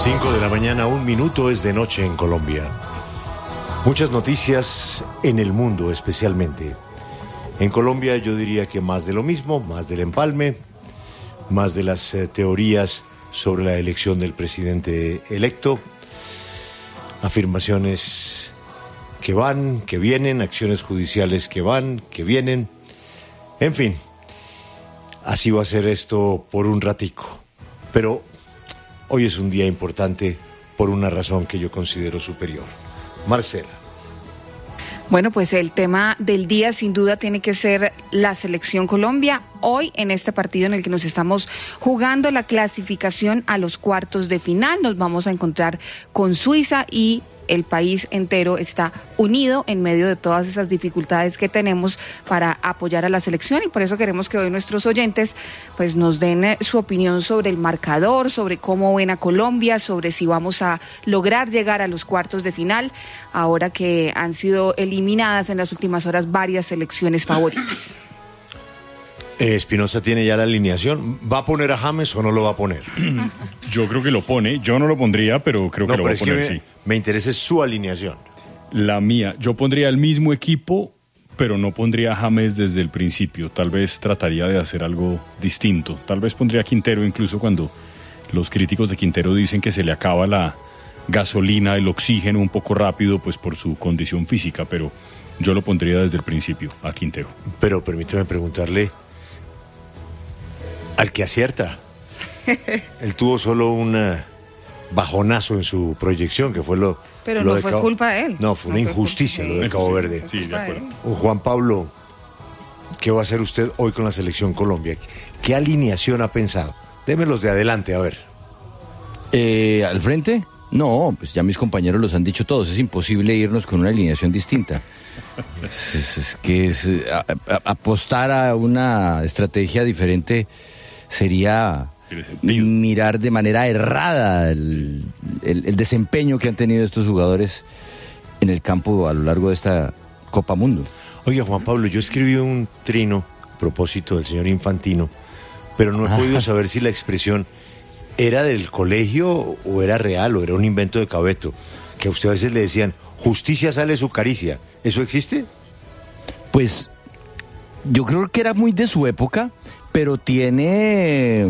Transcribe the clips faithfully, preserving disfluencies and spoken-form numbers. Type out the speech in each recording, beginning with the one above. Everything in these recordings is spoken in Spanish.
cinco de la mañana, un minuto es de noche en Colombia. Muchas noticias en el mundo especialmente. En Colombia yo diría que más de lo mismo, más del empalme, más de las eh, teorías sobre la elección del presidente electo, afirmaciones que van, que vienen, acciones judiciales que van, que vienen, en fin, así va a ser esto por un ratico, pero hoy es un día importante por una razón que yo considero superior. Marcela. Bueno, pues el tema del día sin duda tiene que ser la Selección Colombia. Hoy en este partido en el que nos estamos jugando la clasificación a los cuartos de final, nos vamos a encontrar con Suiza y el país entero está unido en medio de todas esas dificultades que tenemos para apoyar a la selección, y por eso queremos que hoy nuestros oyentes pues nos den su opinión sobre el marcador, sobre cómo ven a Colombia, sobre si vamos a lograr llegar a los cuartos de final, ahora que han sido eliminadas en las últimas horas varias selecciones favoritas. Eh, Espinosa tiene ya la alineación. ¿Va a poner a James o no lo va a poner? Yo creo que lo pone. Yo no lo pondría, pero creo no, que lo va a poner, me, sí. Me interesa su alineación. La mía. Yo pondría el mismo equipo, pero no pondría a James desde el principio. Tal vez trataría de hacer algo distinto. Tal vez pondría a Quintero, incluso cuando los críticos de Quintero dicen que se le acaba la gasolina, el oxígeno un poco rápido, pues por su condición física, pero yo lo pondría desde el principio a Quintero. Pero permíteme preguntarle al que acierta. Él tuvo solo un uh, bajonazo en su proyección, que fue lo... Pero lo no de fue Cabo... culpa de él. No, fue no una fue injusticia lo de Cabo Verde. Sí, de acuerdo. Juan Pablo, ¿qué va a hacer usted hoy con la Selección Colombia? ¿Qué alineación ha pensado? Démelos de adelante, a ver. Eh, ¿Al frente? No, pues ya mis compañeros los han dicho todos. Es imposible irnos con una alineación distinta. Es, es, es que es, a, a, apostar a una estrategia diferente sería mirar de manera errada el, el, el desempeño que han tenido estos jugadores en el campo a lo largo de esta Copa Mundo. Oiga, Juan Pablo, yo escribí un trino a propósito del señor Infantino, pero no he Ajá. podido saber si la expresión era del colegio o era real o era un invento de Cabeto, que a usted a veces le decían, justicia sale su caricia. ¿Eso existe? Pues yo creo que era muy de su época, pero tiene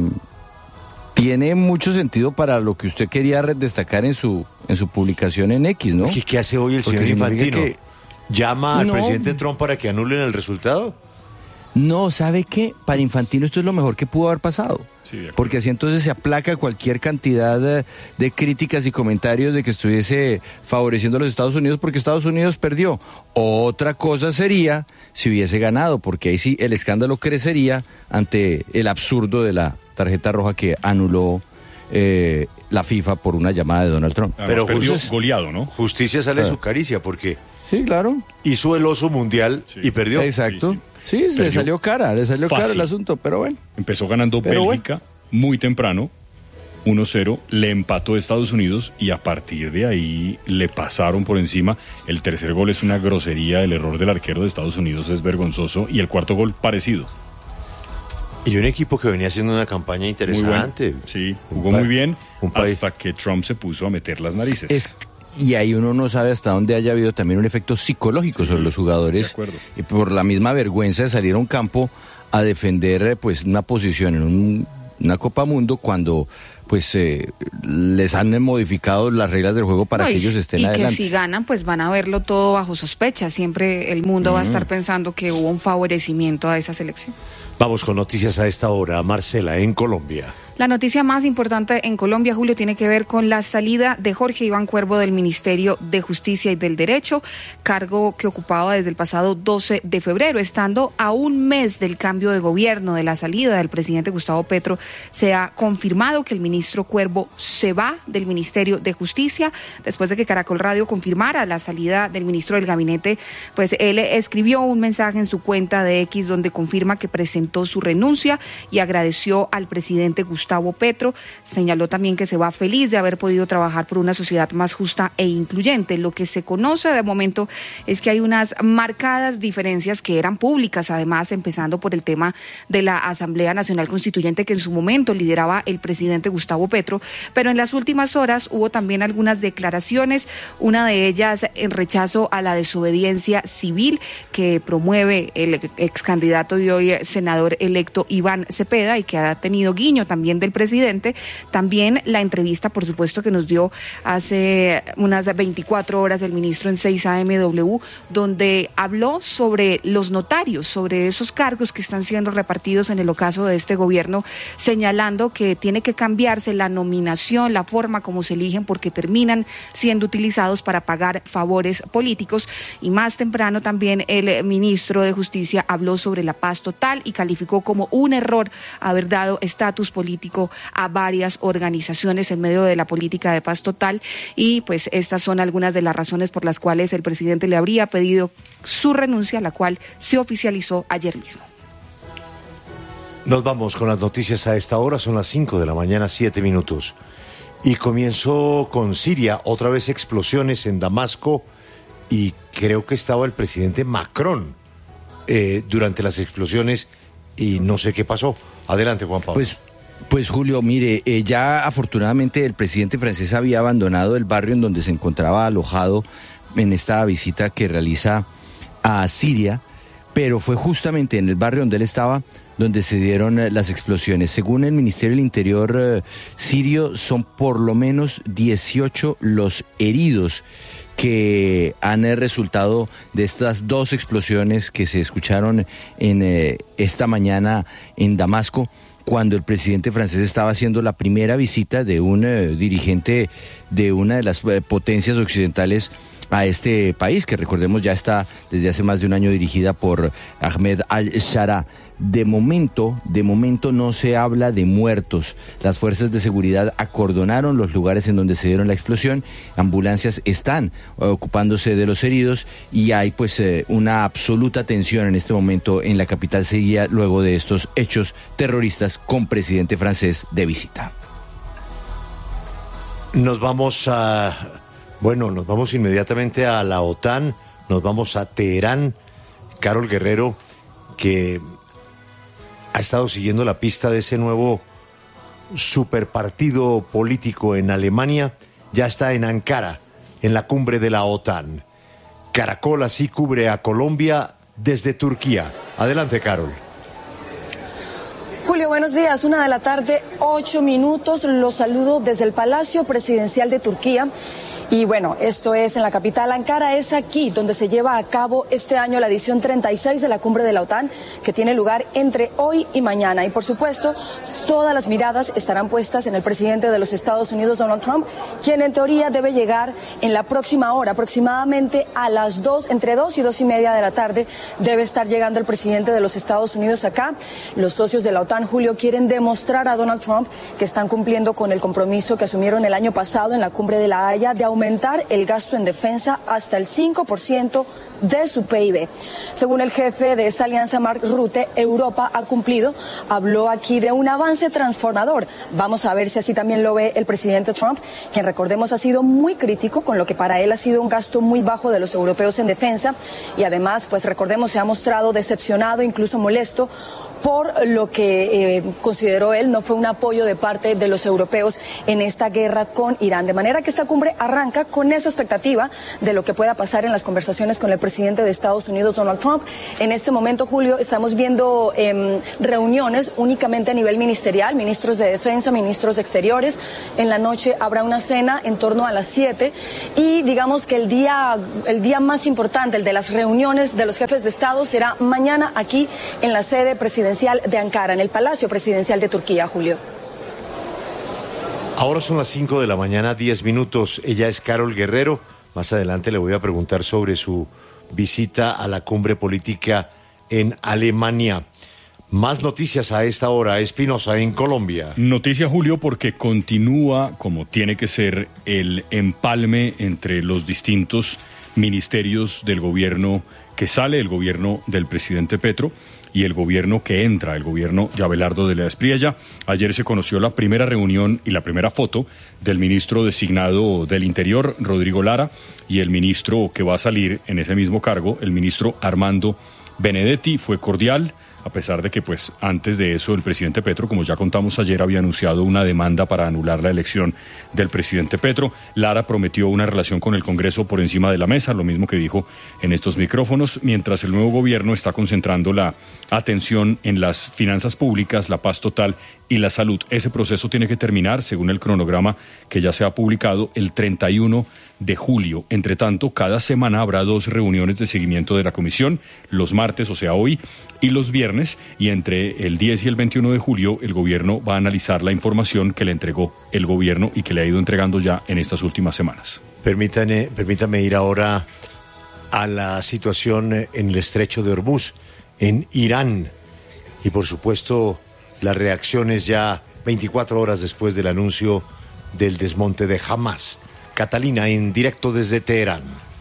tiene mucho sentido para lo que usted quería destacar en su en su publicación en X, ¿no? ¿Qué, qué hace hoy el Porque señor Infantino? Que... ¿Llama al no. presidente Trump para que anulen el resultado? No, ¿sabe qué? Para Infantino esto es lo mejor que pudo haber pasado. Sí, porque así entonces se aplaca cualquier cantidad de, de críticas y comentarios de que estuviese favoreciendo a los Estados Unidos porque Estados Unidos perdió. Otra cosa sería si hubiese ganado, porque ahí sí el escándalo crecería ante el absurdo de la tarjeta roja que anuló eh, la FIFA por una llamada de Donald Trump. Además, pero perdió just, goleado, ¿no? Justicia sale ah. su caricia porque sí, claro. hizo el oso mundial sí. y perdió. Exacto. Sí, sí. Sí, Perdió. le salió cara, le salió Fácil. cara el asunto, pero bueno. Empezó ganando pero Bélgica bueno. muy temprano, uno cero, le empató Estados Unidos y a partir de ahí le pasaron por encima. El tercer gol es una grosería, el error del arquero de Estados Unidos es vergonzoso y el cuarto gol parecido. Y un equipo que venía haciendo una campaña interesante. Muy bueno. Sí, jugó muy bien un país. hasta que Trump se puso a meter las narices. Es... Y ahí uno no sabe hasta dónde haya habido también un efecto psicológico sí, sobre los jugadores. De acuerdo. Y por la misma vergüenza de salir a un campo a defender pues una posición en un, una Copa Mundo cuando pues eh, les han modificado las reglas del juego para no, que ellos estén y adelante. Y que si ganan pues van a verlo todo bajo sospecha. Siempre el mundo mm. va a estar pensando que hubo un favorecimiento a esa selección. Vamos con noticias a esta hora. Marcela, en Colombia. La noticia más importante en Colombia, Julio, tiene que ver con la salida de Jorge Iván Cuervo del Ministerio de Justicia y del Derecho, cargo que ocupaba desde el pasado doce de febrero. Estando a un mes del cambio de gobierno, de la salida del presidente Gustavo Petro, se ha confirmado que el ministro Cuervo se va del Ministerio de Justicia. Después de que Caracol Radio confirmara la salida del ministro del gabinete, pues él escribió un mensaje en su cuenta de X donde confirma que presentó su renuncia y agradeció al presidente Gustavo Gustavo Petro. Señaló también que se va feliz de haber podido trabajar por una sociedad más justa e incluyente. Lo que se conoce de momento es que hay unas marcadas diferencias que eran públicas, además, empezando por el tema de la Asamblea Nacional Constituyente que en su momento lideraba el presidente Gustavo Petro, pero en las últimas horas hubo también algunas declaraciones, una de ellas en rechazo a la desobediencia civil que promueve el ex candidato y hoy senador electo Iván Cepeda y que ha tenido guiño también del presidente. También la entrevista, por supuesto, que nos dio hace unas veinticuatro horas el ministro en seis A M W, donde habló sobre los notarios, sobre esos cargos que están siendo repartidos en el ocaso de este gobierno, señalando que tiene que cambiarse la nominación, la forma como se eligen, porque terminan siendo utilizados para pagar favores políticos. Y más temprano también el ministro de Justicia habló sobre la paz total y calificó como un error haber dado estatus político a varias organizaciones en medio de la política de paz total. Y pues estas son algunas de las razones por las cuales el presidente le habría pedido su renuncia, la cual se oficializó ayer mismo. Nos vamos con las noticias a esta hora, son las cinco de la mañana, siete minutos. Y comienzo con Siria, otra vez explosiones en Damasco, y creo que estaba el presidente Macron eh, durante las explosiones y no sé qué pasó. Adelante, Juan Pablo. Pues, pues Julio, mire, eh, ya afortunadamente el presidente francés había abandonado el barrio en donde se encontraba alojado en esta visita que realiza a Siria, pero fue justamente en el barrio donde él estaba donde se dieron eh, las explosiones. Según el Ministerio del Interior eh, sirio, son por lo menos dieciocho los heridos que han eh, resultado de estas dos explosiones que se escucharon en eh, esta mañana en Damasco, cuando el presidente francés estaba haciendo la primera visita de un eh, dirigente de una de las eh, potencias occidentales a este país, que recordemos ya está desde hace más de un año dirigida por Ahmed al-Shara. De momento, de momento no se habla de muertos. Las fuerzas de seguridad acordonaron los lugares en donde se dieron la explosión. Ambulancias están ocupándose de los heridos y hay pues eh, una absoluta tensión en este momento en la capital siria luego de estos hechos terroristas con presidente francés de visita. Nos vamos a... Bueno, nos vamos inmediatamente a la OTAN, nos vamos a Teherán. Carol Guerrero, que ha estado siguiendo la pista de ese nuevo superpartido político en Alemania, ya está en Ankara, en la cumbre de la OTAN. Caracol así cubre a Colombia desde Turquía. Adelante, Carol. Julio, buenos días. Una de la tarde, ocho minutos. Los saludo desde el Palacio Presidencial de Turquía. Y bueno, esto es en la capital Ankara, es aquí donde se lleva a cabo este año la edición treinta y seis de la cumbre de la OTAN, que tiene lugar entre hoy y mañana. Y por supuesto, todas las miradas estarán puestas en el presidente de los Estados Unidos, Donald Trump, quien en teoría debe llegar en la próxima hora, aproximadamente a las dos, entre dos y dos y media de la tarde, debe estar llegando el presidente de los Estados Unidos acá. Los socios de la OTAN, Julio, quieren demostrar a Donald Trump que están cumpliendo con el compromiso que asumieron el año pasado en la cumbre de la Haya de aumentar el gasto en defensa hasta el cinco por ciento de su P I B. Según el jefe de esta alianza, Mark Rutte, Europa ha cumplido. Habló aquí de un avance transformador. Vamos a ver si así también lo ve el presidente Trump, quien, recordemos, ha sido muy crítico con lo que para él ha sido un gasto muy bajo de los europeos en defensa, y además, pues recordemos, se ha mostrado decepcionado, incluso molesto, por lo que eh, consideró él no fue un apoyo de parte de los europeos en esta guerra con Irán. De manera que esta cumbre arranca con esa expectativa de lo que pueda pasar en las conversaciones con el presidente de Estados Unidos, Donald Trump. En este momento, Julio, estamos viendo eh, reuniones únicamente a nivel ministerial, ministros de defensa, ministros de exteriores. En la noche habrá una cena en torno a las siete, y digamos que el día, el día más importante, el de las reuniones de los jefes de Estado, será mañana aquí en la sede presidencial de Ankara, en el Palacio Presidencial de Turquía, Julio. Ahora son las cinco de la mañana, diez minutos. Ella es Carol Guerrero. Más adelante le voy a preguntar sobre su visita a la cumbre política en Alemania. Más noticias a esta hora, Espinosa, en Colombia. Noticia, Julio, porque continúa, como tiene que ser, el empalme entre los distintos ministerios del gobierno que sale del gobierno del presidente Petro. y el gobierno que entra, el gobierno de Abelardo de la Espriella. Ayer se conoció la primera reunión y la primera foto del ministro designado del Interior, Rodrigo Lara, y el ministro que va a salir en ese mismo cargo, el ministro Armando Benedetti. Fue cordial, a pesar de que pues antes de eso el presidente Petro, como ya contamos ayer, había anunciado una demanda para anular la elección del presidente Petro. Lara prometió una relación con el Congreso por encima de la mesa, lo mismo que dijo en estos micrófonos, mientras el nuevo gobierno está concentrando la atención en las finanzas públicas, la paz total y la salud. Ese proceso tiene que terminar, según el cronograma que ya se ha publicado, el treinta y uno de julio. Entre tanto, cada semana habrá dos reuniones de seguimiento de la comisión, los martes, o sea hoy, y los viernes, y entre el diez y el veintiuno de julio el gobierno va a analizar la información que le entregó el gobierno y que le ha ido entregando ya en estas últimas semanas. Permítame, permítame ir ahora a la situación en el estrecho de Hormuz, en Irán, y por supuesto las reacciones ya veinticuatro horas después del anuncio del desmonte de Hamas. Catalina, en directo desde Teherán.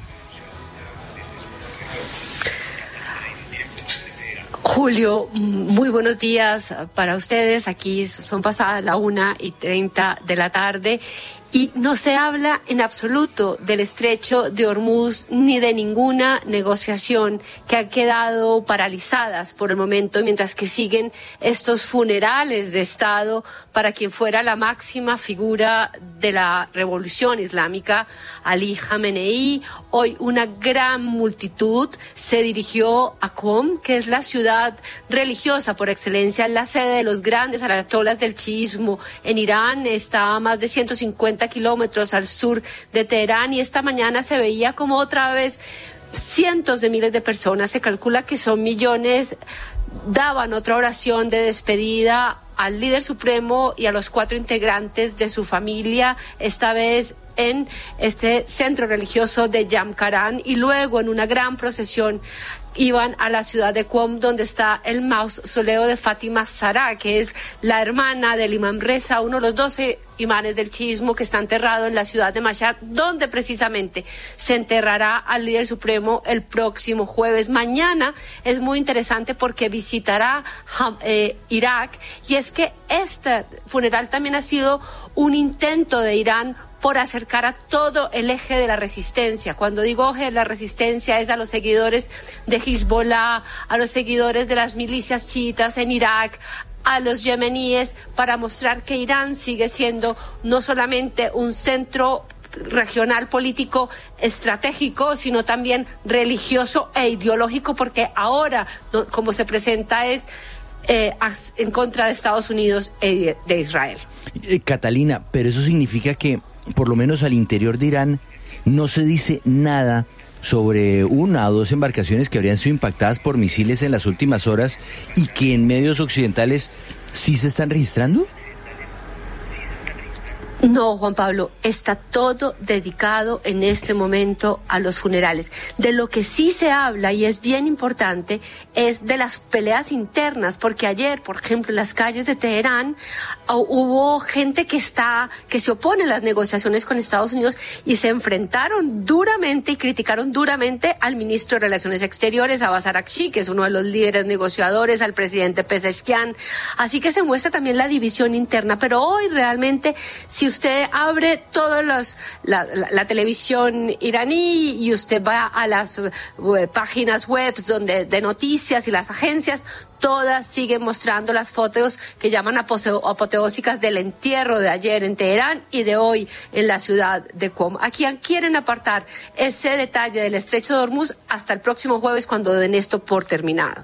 Julio, muy buenos días para ustedes. Aquí son pasadas la una y treinta de la tarde. Y no se habla en absoluto del estrecho de Hormuz ni de ninguna negociación, que han quedado paralizadas por el momento, mientras que siguen estos funerales de Estado para quien fuera la máxima figura de la revolución islámica, Ali Khamenei. Hoy una gran multitud se dirigió a Qom, que es la ciudad religiosa por excelencia, la sede de los grandes ayatolas del chiismo en Irán. Está a más de ciento cincuenta kilómetros al sur de Teherán, y esta mañana se veía como otra vez cientos de miles de personas, se calcula que son millones, daban otra oración de despedida al líder supremo y a los cuatro integrantes de su familia, esta vez en este centro religioso de Yamkaran, y luego en una gran procesión iban a la ciudad de Qom, donde está el mausoleo de Fátima Zahra, que es la hermana del imam Reza, uno de los doce imanes del chiismo que está enterrado en la ciudad de Mashhad, donde precisamente se enterrará al líder supremo el próximo jueves. Mañana es muy interesante porque visitará eh, Irak, y es que este funeral también ha sido un intento de Irán por acercar a todo el eje de la resistencia. Cuando digo eje de la resistencia es a los seguidores de Hezbollah, a los seguidores de las milicias chiitas en Irak, a los yemeníes, para mostrar que Irán sigue siendo no solamente un centro regional político estratégico, sino también religioso e ideológico, porque ahora, no, como se presenta, es eh, en contra de Estados Unidos y de Israel. Eh, Catalina, pero eso significa que por lo menos al interior de Irán no se dice nada sobre una o dos embarcaciones que habrían sido impactadas por misiles en las últimas horas y que en medios occidentales sí se están registrando. No, Juan Pablo, está todo dedicado en este momento a los funerales. De lo que sí se habla, y es bien importante, es de las peleas internas, porque ayer, por ejemplo, en las calles de Teherán hubo gente que está, que se opone a las negociaciones con Estados Unidos y se enfrentaron duramente y criticaron duramente al ministro de Relaciones Exteriores, Abbas Araghchi, que es uno de los líderes negociadores, al presidente Pezeshkian. Así que se muestra también la división interna, pero hoy realmente, si usted abre todos los la, la, la televisión iraní y usted va a las uh, páginas web donde de noticias y las agencias, todas siguen mostrando las fotos que llaman apoteósicas del entierro de ayer en Teherán y de hoy en la ciudad de Qom. Aquí quieren apartar ese detalle del estrecho de Hormuz hasta el próximo jueves, cuando den esto por terminado.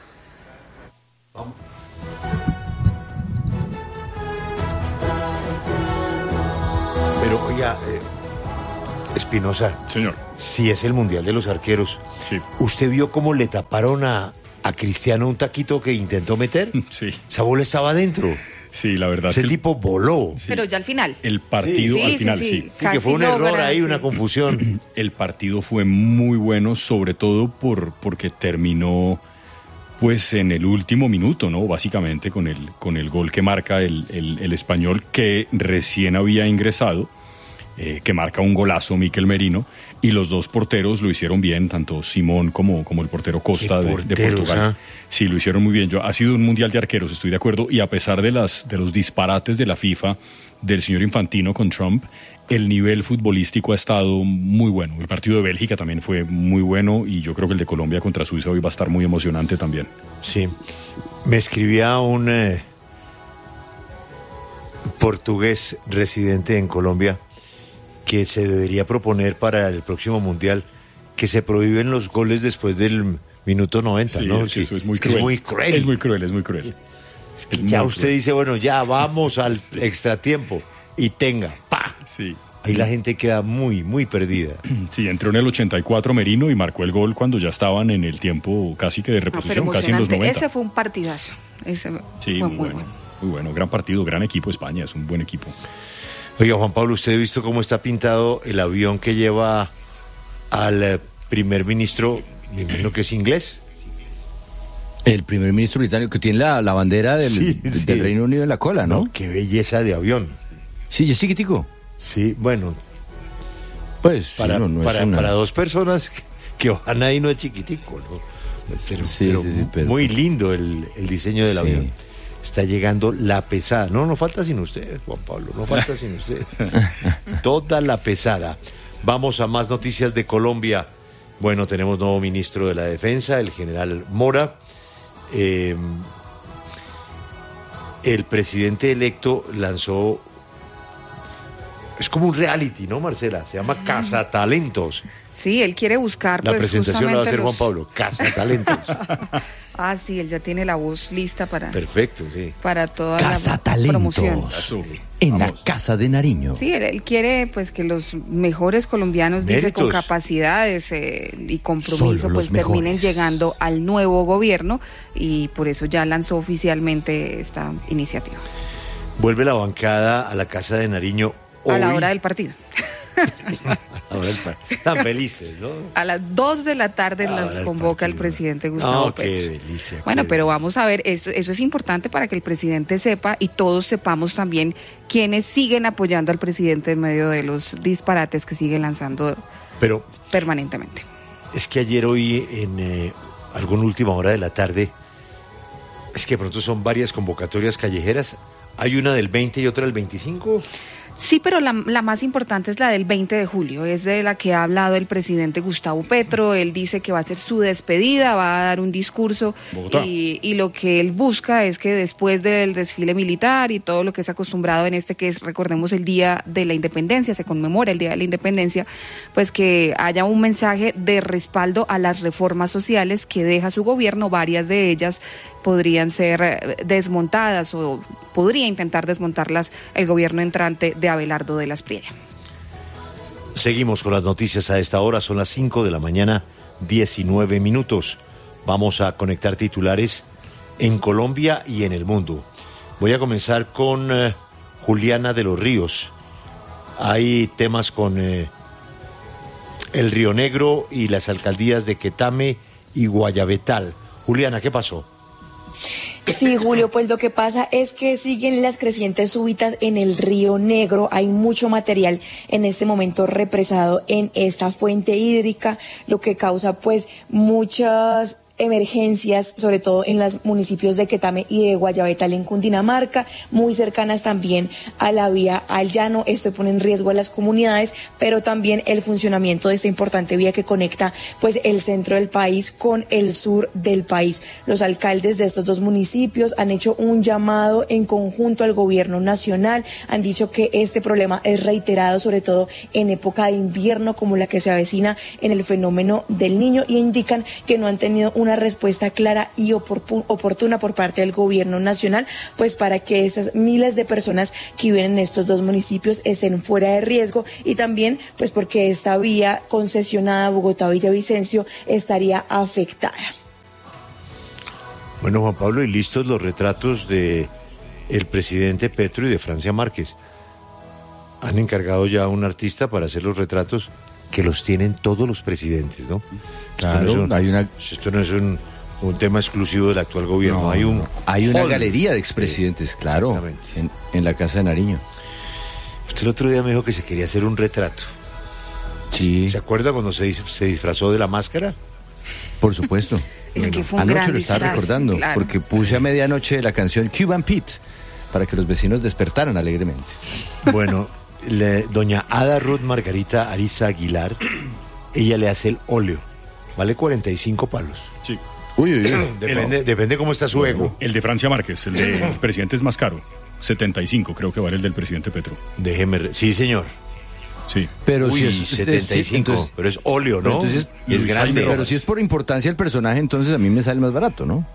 Pero, oiga, eh, Espinosa, señor, si es el Mundial de los Arqueros, sí. ¿Usted vio cómo le taparon a, a Cristiano un taquito que intentó meter? Sí. Esa bola estaba adentro. Sí, la verdad. Ese que tipo voló. Sí. Pero ya al final. El partido sí, al sí, final, sí. sí. sí. sí que fue un logra, error ahí, sí. una confusión. El partido fue muy bueno, sobre todo por porque terminó pues en el último minuto, ¿no? Básicamente con el, con el gol que marca el, el, el español, que recién había ingresado eh, que marca un golazo Mikel Merino, y los dos porteros lo hicieron bien, tanto Simón como, como el portero Costa de, porteros, de Portugal. ¿ah? Sí, lo hicieron muy bien. Yo, ha sido un mundial de arqueros, estoy de acuerdo, y a pesar de, las, de los disparates de la FIFA, del señor Infantino con Trump, el nivel futbolístico ha estado muy bueno. El partido de Bélgica también fue muy bueno, y yo creo que el de Colombia contra Suiza hoy va a estar muy emocionante también. Sí, me escribía un eh, portugués residente en Colombia que se debería proponer para el próximo mundial que se prohíben los goles después del minuto noventa, Sí, ¿no? es que Sí, eso es muy es que cruel. es muy cruel. Es muy cruel, es muy cruel. Es muy ya usted cruel. dice, bueno, ya vamos al extratiempo y tenga, ¡pa! Sí. Ahí la gente queda muy, muy perdida. Sí, entró en el ochenta y cuatro Merino y marcó el gol cuando ya estaban en el tiempo casi que de No, pero reposición, casi en los emocionante. noventa. Ese fue un partidazo. Ese Sí, fue muy, muy bueno, bueno. muy bueno, gran partido, gran equipo España, es un buen equipo. Oiga, Juan Pablo, ¿usted ha visto cómo está pintado el avión que lleva al eh, primer ministro, me imagino que es inglés? El primer ministro británico que tiene la, la bandera del, Sí, del sí. Reino Unido en la cola, ¿no? No, qué belleza de avión. Sí, es chiquitico. Sí, bueno, Pues sí, para, no, no es para, una- para dos personas que, que van ahí no es chiquitico, ¿no? Pero, Sí, pero sí, sí, pero- muy lindo el, el diseño del Sí. avión. Está llegando la pesada. No, no falta sin usted, Juan Pablo, no falta sin usted. Toda la pesada. Vamos a más noticias de Colombia. Bueno, tenemos nuevo ministro de la Defensa, el general Mora. Eh, el presidente electo lanzó... Es como un reality, ¿no, Marcela? Se llama Casa Talentos. Sí, él quiere buscar La pues presentación la va a hacer justamente Juan los- Pablo. Casa Talentos. Ah, sí, él ya tiene la voz lista para, Perfecto, sí. para toda Casa la Talentos. promoción. En la Vamos. casa de Nariño. Sí, él, él quiere pues que los mejores colombianos, dice, con Méritos. capacidades eh, y compromiso, Solo pues los terminen mejores. llegando al nuevo gobierno, y por eso ya lanzó oficialmente esta iniciativa. Vuelve la bancada a la Casa de Nariño hoy. A la hora del partido. Ahora el par- Están felices, ¿no? A las dos de la tarde Ahora las el convoca el partido. presidente Gustavo No, qué Petro. delicia, qué Bueno, pero delicia. vamos a ver, eso, eso es importante para que el presidente sepa y todos sepamos también quiénes siguen apoyando al presidente en medio de los disparates que sigue lanzando Pero permanentemente. es que ayer oí en eh, alguna última hora de la tarde, es que de pronto son varias convocatorias callejeras. Hay una del veinte y otra del veinticinco. Sí, pero la, la más importante es la del veinte de julio, es de la que ha hablado el presidente Gustavo Petro. Él dice que va a hacer su despedida, va a dar un discurso Bogotá. y, y lo que él busca es que después del desfile militar y todo lo que es acostumbrado en este, que es, recordemos, el Día de la Independencia, se conmemora el Día de la Independencia, pues que haya un mensaje de respaldo a las reformas sociales que deja su gobierno. Varias de ellas podrían ser eh, desmontadas o podría intentar desmontarlas el gobierno entrante de Abelardo de la Espriella. Seguimos con las noticias a esta hora, son las cinco de la mañana, diecinueve minutos. Vamos a conectar titulares en Colombia y en el mundo. Voy a comenzar con eh, Juliana de los Ríos. Hay temas con eh, el Río Negro y las alcaldías de Quetame y Guayabetal. Juliana, ¿qué pasó? Sí, Julio, pues lo que pasa es que siguen las crecientes súbitas en el Río Negro. Hay mucho material en este momento represado en esta fuente hídrica, lo que causa pues muchas emergencias, sobre todo en los municipios de Quetame y de Guayabetal en Cundinamarca, muy cercanas también a la vía al llano. Esto pone en riesgo a las comunidades, pero también el funcionamiento de esta importante vía que conecta pues el centro del país con el sur del país. Los alcaldes de estos dos municipios han hecho un llamado en conjunto al gobierno nacional, han dicho que este problema es reiterado, sobre todo en época de invierno como la que se avecina en el fenómeno del Niño, y indican que no han tenido un una respuesta clara y oportuna por parte del gobierno nacional, pues para que estas miles de personas que viven en estos dos municipios estén fuera de riesgo, y también pues porque esta vía concesionada Bogotá-Villavicencio estaría afectada. Bueno, Juan Pablo, y listos los retratos de el presidente Petro y de Francia Márquez. Han encargado ya a un artista para hacer los retratos que los tienen todos los presidentes, ¿no? Claro, esto no es un, hay una... esto no es un, un tema exclusivo del actual gobierno, No, hay un no. Hay una hall. galería de expresidentes, Sí, claro, exactamente. en, en la Casa de Nariño. Usted el otro día me dijo que se quería hacer un retrato. Sí. ¿Se acuerda cuando se, se disfrazó de la máscara? Por supuesto. Es bueno, que fue un anoche gran lo estaba disfraz, recordando, claro. porque puse a medianoche la canción Cuban Pete para que los vecinos despertaran alegremente. Bueno, le, doña Ada Ruth Margarita Ariza Aguilar, ella le hace el óleo. Vale cuarenta y cinco palos. Sí. Uy, uy, uy. Depende, depende cómo está su ego. El de Francia Márquez, el del presidente es más caro. setenta y cinco creo que vale el del presidente Petro. Déjeme... re- Sí, señor. Sí. Pero Uy, si es setenta y cinco, sí, entonces- pero es óleo, pero ¿no? entonces- y es grande. Pero si es por importancia el personaje, entonces a mí me sale más barato, ¿no?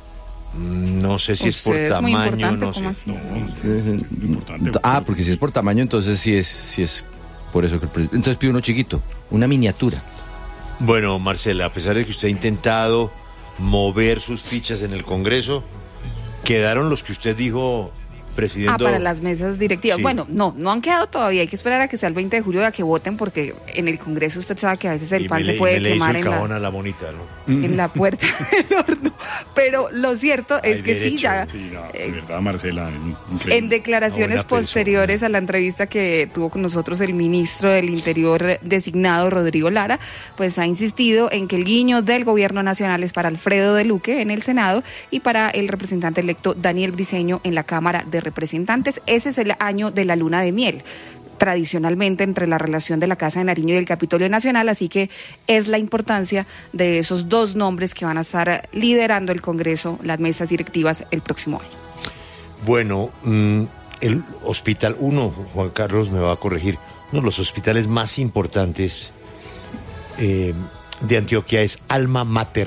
No sé si es por Usted es muy tamaño, importante, no sé. ¿cómo así? No, importante. Ah, porque si es por tamaño, entonces sí es, sí es por eso que el presidente. Entonces pido uno chiquito, una miniatura. Bueno, Marcela, a pesar de que usted ha intentado mover sus fichas en el Congreso, quedaron los que usted dijo, presidente. Ah, para las mesas directivas. Sí. Bueno, no, no han quedado todavía. Hay que esperar a que sea el veinte de julio a que voten, porque en el Congreso usted sabe que a veces el Y pan me se le- y puede me le hizo quemar el en cajón la, a la monita, ¿no? en la puerta del horno. Pero lo cierto es Hay que sí, derecho, ya. Sí, no, eh, de verdad, Marcela, increíble. En declaraciones Una buena posteriores persona. a la entrevista que tuvo con nosotros el ministro del Interior designado, Rodrigo Lara, pues ha insistido en que el guiño del gobierno nacional es para Alfredo de Luque en el Senado y para el representante electo Daniel Briceño en la Cámara de Representantes. Ese es el año de la luna de miel, tradicionalmente entre la relación de la Casa de Nariño y el Capitolio Nacional, así que es la importancia de esos dos nombres que van a estar liderando el Congreso, las mesas directivas, el próximo año. Bueno, mm, el hospital, uno, Juan Carlos me va a corregir, uno de los hospitales más importantes eh, de Antioquia es Alma Mater.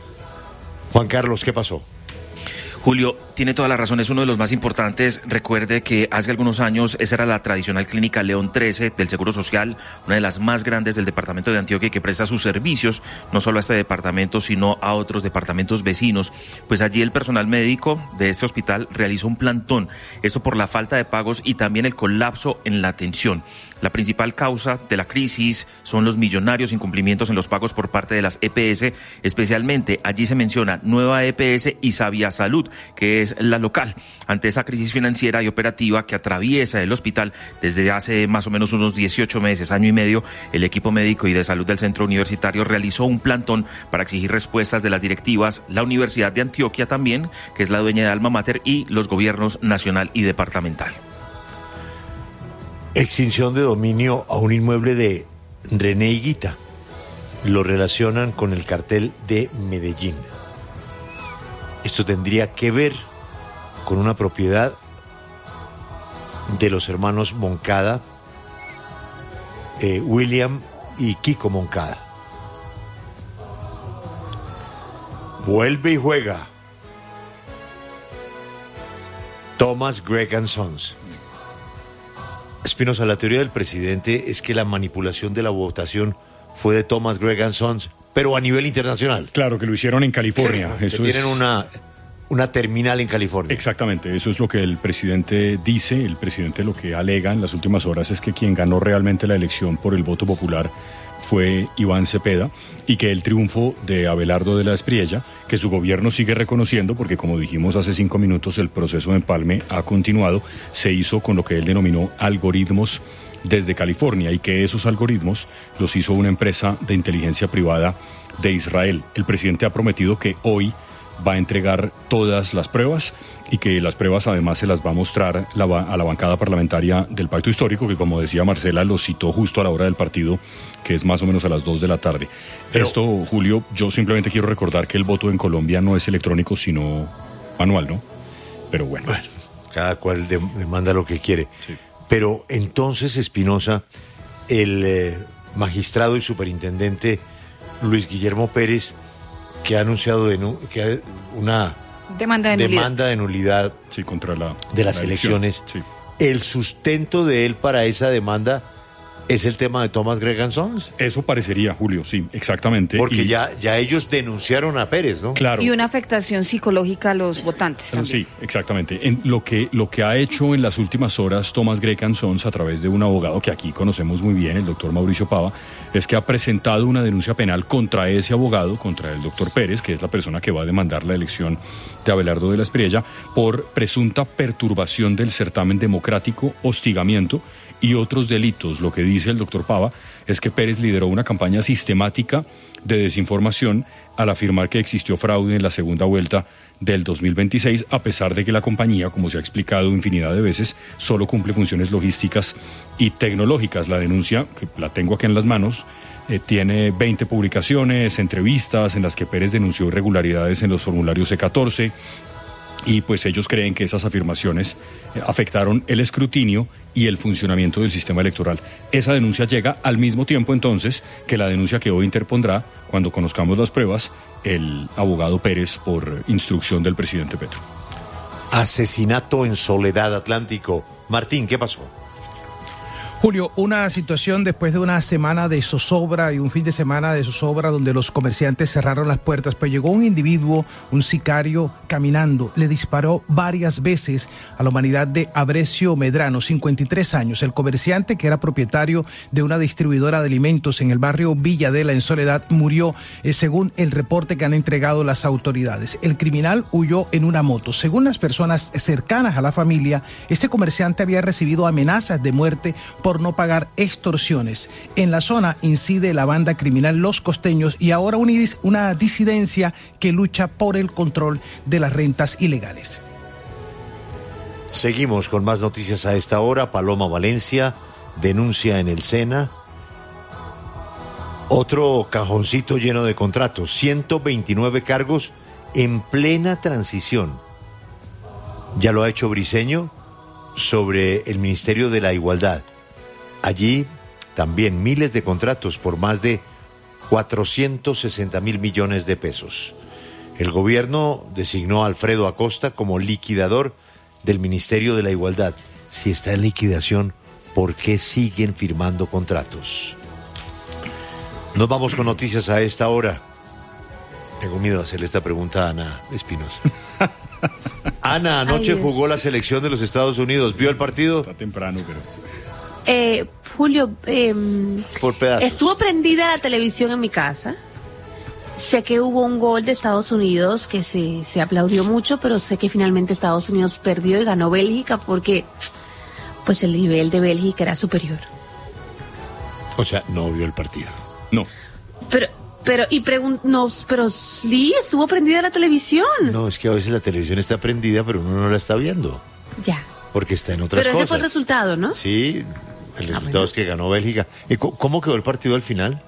Juan Carlos, ¿qué pasó? Julio, tiene toda la razón, es uno de los más importantes. Recuerde que hace algunos años esa era la tradicional clínica León trece del Seguro Social, una de las más grandes del departamento de Antioquia y que presta sus servicios no solo a este departamento, sino a otros departamentos vecinos. Pues allí el personal médico de este hospital realizó un plantón, esto por la falta de pagos y también el colapso en la atención. La principal causa de la crisis son los millonarios incumplimientos en los pagos por parte de las E P S, especialmente allí se menciona Nueva E P S y Sabia Salud, que es la local. Ante esa crisis financiera y operativa que atraviesa el hospital desde hace más o menos unos dieciocho meses, año y medio, el equipo médico y de salud del centro universitario realizó un plantón para exigir respuestas de las directivas, la Universidad de Antioquia también, que es la dueña de Alma Mater, y los gobiernos nacional y departamental. Extinción de dominio a un inmueble de René Higuita. Lo relacionan con el cartel de Medellín. Esto tendría que ver con una propiedad de los hermanos Moncada, eh, William y Kiko Moncada. Vuelve y juega Thomas Gregg and Sons. Espinosa, la teoría del presidente es que la manipulación de la votación fue de Thomas Gregg and Sons, pero a nivel internacional. Claro, que lo hicieron en California. Que Eso tienen es... una, una terminal en California. Exactamente, eso es lo que el presidente dice. El presidente lo que alega en las últimas horas es que quien ganó realmente la elección por el voto popular fue Iván Cepeda y que el triunfo de Abelardo de la Espriella, que su gobierno sigue reconociendo, porque como dijimos hace cinco minutos, el proceso de empalme ha continuado, se hizo con lo que él denominó algoritmos desde California y que esos algoritmos los hizo una empresa de inteligencia privada de Israel. El presidente ha prometido que hoy va a entregar todas las pruebas y que las pruebas además se las va a mostrar la, a la bancada parlamentaria del Pacto Histórico, que como decía Marcela, lo citó justo a la hora del partido, que es más o menos a las dos de la tarde. Pero, esto, Julio, yo simplemente quiero recordar que el voto en Colombia no es electrónico, sino manual, ¿no? Pero bueno. Bueno, cada cual de, demanda lo que quiere. Sí. Pero entonces, Espinosa, el eh, magistrado y superintendente Luis Guillermo Pérez, que ha anunciado de nu- que ha una Demanda de nulidad. demanda de nulidad Sí, contra la de las la elección. elecciones. Sí. El sustento de él para esa demanda es el tema de Thomas Gregg and Sons. Eso parecería, Julio, sí, exactamente. Porque Y- ya, ya ellos denunciaron a Pérez, ¿no? Claro. Y una afectación psicológica a los votantes también. Sí, exactamente. En lo que lo que ha hecho en las últimas horas Thomas Gregg and Sons a través de un abogado que aquí conocemos muy bien, el doctor Mauricio Pava, es que ha presentado una denuncia penal contra ese abogado, contra el doctor Pérez, que es la persona que va a demandar la elección de Abelardo de la Espriella, por presunta perturbación del certamen democrático, hostigamiento y otros delitos. Lo que dice el doctor Pava es que Pérez lideró una campaña sistemática de desinformación al afirmar que existió fraude en la segunda vuelta del dos mil veintiséis, a pesar de que la compañía, como se ha explicado infinidad de veces, solo cumple funciones logísticas y tecnológicas. La denuncia, que la tengo aquí en las manos, eh, tiene veinte publicaciones, entrevistas en las que Pérez denunció irregularidades en los formularios C catorce, y pues ellos creen que esas afirmaciones eh, afectaron el escrutinio y el funcionamiento del sistema electoral. Esa denuncia llega al mismo tiempo entonces que la denuncia que hoy interpondrá, cuando conozcamos las pruebas, el abogado Pérez por instrucción del presidente Petro. Asesinato en Soledad Atlántico. Martín, ¿qué pasó? Julio, una situación después de una semana de zozobra y un fin de semana de zozobra donde los comerciantes cerraron las puertas, pues llegó un individuo, un sicario, caminando, le disparó varias veces a la humanidad de Abrecio Medrano, cincuenta y tres años. El comerciante, que era propietario de una distribuidora de alimentos en el barrio Villadela, en Soledad, murió, eh, según el reporte que han entregado las autoridades. El criminal huyó en una moto. Según las personas cercanas a la familia, este comerciante había recibido amenazas de muerte por por no pagar extorsiones. En la zona incide la banda criminal Los Costeños y ahora una disidencia que lucha por el control de las rentas ilegales. Seguimos con más noticias a esta hora. Paloma Valencia denuncia en el SENA otro cajoncito lleno de contratos, ciento veintinueve cargos en plena transición. Ya lo ha hecho Briceño sobre el Ministerio de la Igualdad. Allí también miles de contratos por más de cuatrocientos sesenta mil millones de pesos. El gobierno designó a Alfredo Acosta como liquidador del Ministerio de la Igualdad. Si está en liquidación, ¿por qué siguen firmando contratos? Nos vamos con noticias a esta hora. Tengo miedo de hacerle esta pregunta a Ana Espinosa. Ana, anoche Ay, jugó la selección de los Estados Unidos. ¿Vio el partido? Está temprano, pero... Eh, Julio, eh, Por pedazos. Estuvo prendida la televisión en mi casa. Sé que hubo un gol de Estados Unidos que se, se aplaudió mucho, pero sé que finalmente Estados Unidos perdió y ganó Bélgica porque pues el nivel de Bélgica era superior. O sea, no vio el partido. No. Pero, pero, y pregun no, pero sí, estuvo prendida la televisión. No, es que a veces la televisión está prendida, pero uno no la está viendo. Ya. Porque está en otras pero cosas. Pero ese fue el resultado, ¿no? Sí, el resultado ah, bueno. es que ganó Bélgica. ¿Y cómo quedó el partido al final?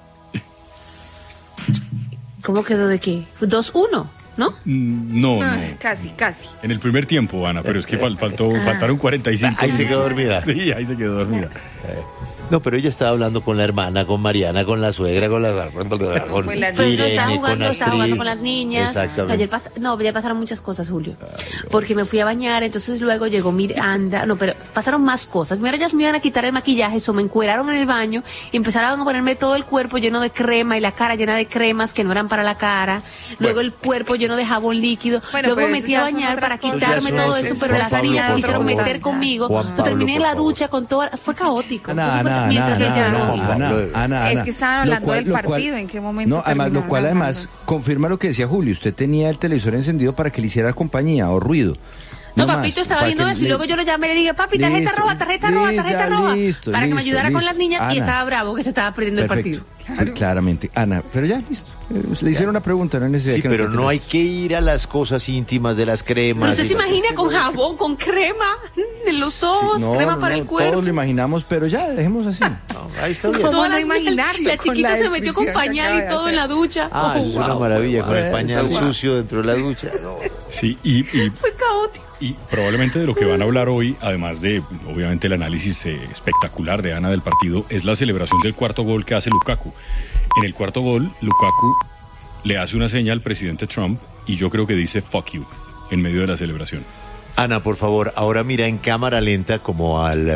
¿Cómo quedó de qué? dos uno, ¿no? No, ah, no. Casi, casi. En el primer tiempo, Ana, pero es que fal faltó, ah. faltaron cuarenta y cinco. Ahí se quedó dormida. Sí, ahí se quedó dormida. No, pero ella estaba hablando con la hermana, con Mariana, con la suegra, con la... Con, con pues la Irene, estaba jugando, con estaba jugando con las niñas. Exactamente. Ayer pas no, ayer pasaron muchas cosas, Julio. Ay, porque me fui a bañar, entonces luego llegó Miranda. No, pero pasaron más cosas. Primero ellas me iban a quitar el maquillaje, eso me encueraron en el baño y empezaron a ponerme todo el cuerpo lleno de crema y la cara llena de cremas que no eran para la cara. Luego bueno. el cuerpo lleno de jabón líquido. Bueno, luego me metí a bañar para quitarme todo no eso, pero las niñas quisieron meter conmigo. Yo terminé en la ducha con todo. Fue caótico. Ana, Ana, Ana, Ana, Ana, Ana, es que estaban hablando cual, del partido, cual, ¿en qué momento? No, además, lo cual además confirma lo que decía Julio, usted tenía el televisor encendido para que le hiciera compañía o ruido. No, no papito más, estaba viendo eso le... y luego yo lo llamé y le dije, papi, tarjeta listo, roja, tarjeta listo, roja, tarjeta listo, roja, listo, para que me ayudara listo, con las niñas Ana, y estaba bravo que se estaba perdiendo perfecto, el partido. Claro. Claramente, Ana, pero ya, listo. Le hicieron una pregunta, no es necesario. Sí, que pero no hay que ir a las cosas íntimas de las cremas. Pero usted se imagina con jabón, con crema en los ojos, sí, no, crema no, para no, el cuerpo. Todos lo imaginamos, pero ya, dejemos así. No, ahí está bien. ¿Cómo no imaginarlo? La chiquita la se metió con pañal y todo en la ducha. Ah, oh, es wow, una maravilla, wow, con el pañal wow. sucio dentro de la ducha. No. Sí, y, y... Fue caótico. Y probablemente de lo que van a hablar hoy, además de, obviamente, el análisis eh, espectacular de Ana del partido, es la celebración del cuarto gol que hace Lukaku. En el cuarto gol, Lukaku le hace una señal al presidente Trump y yo creo que dice fuck you en medio de la celebración. Ana, por favor, ahora mira en cámara lenta como al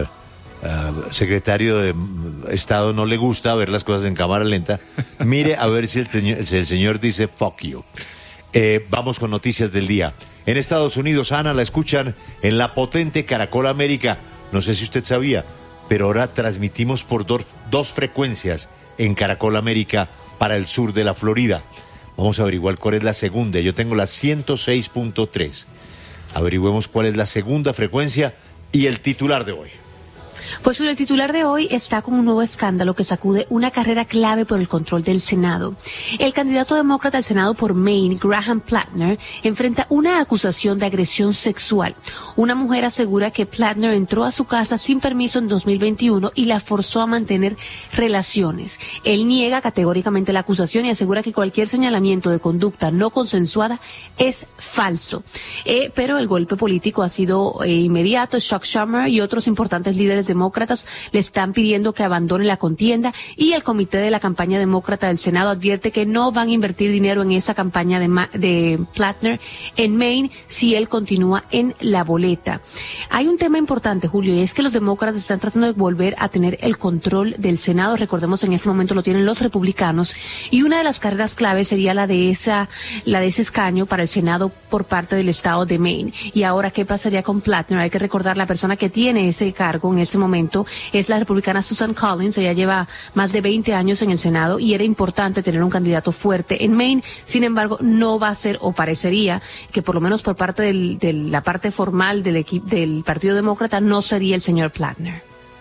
uh, secretario de Estado no le gusta ver las cosas en cámara lenta. Mire a ver si el, señor, si el señor dice fuck you. Eh, vamos con noticias del día. En Estados Unidos, Ana, la escuchan en la potente Caracol América. No sé si usted sabía, pero ahora transmitimos por do, dos frecuencias en Caracol América para el sur de la Florida. Vamos a averiguar cuál es la segunda. Yo tengo la ciento seis punto tres. Averigüemos cuál es la segunda frecuencia y el titular de hoy. Pues el titular de hoy está con un nuevo escándalo que sacude una carrera clave por el control del Senado. El candidato demócrata al Senado por Maine, Graham Plattner, enfrenta una acusación de agresión sexual. Una mujer asegura que Plattner entró a su casa sin permiso en dos mil veintiuno y la forzó a mantener relaciones. Él niega categóricamente la acusación y asegura que cualquier señalamiento de conducta no consensuada es falso. Eh, pero el golpe político ha sido eh, inmediato. Chuck Schumer y otros importantes líderes demócratas le están pidiendo que abandone la contienda y el comité de la campaña demócrata del Senado advierte que no van a invertir dinero en esa campaña de, Ma- de Plattner en Maine si él continúa en la boleta. Hay un tema importante, Julio, y es que los demócratas están tratando de volver a tener el control del Senado. Recordemos, en este momento lo tienen los republicanos y una de las carreras claves sería la de esa, la de ese escaño para el Senado por parte del estado de Maine. Y ahora, ¿qué pasaría con Plattner? Hay que recordar, la persona que tiene ese cargo en este momento es la republicana Susan Collins. Ella lleva más de veinte años en el Senado y era importante tener un candidato fuerte en Maine. Sin embargo, no va a ser, o parecería que por lo menos por parte del, de la parte formal del equipo del Partido Demócrata no sería el señor Plattner.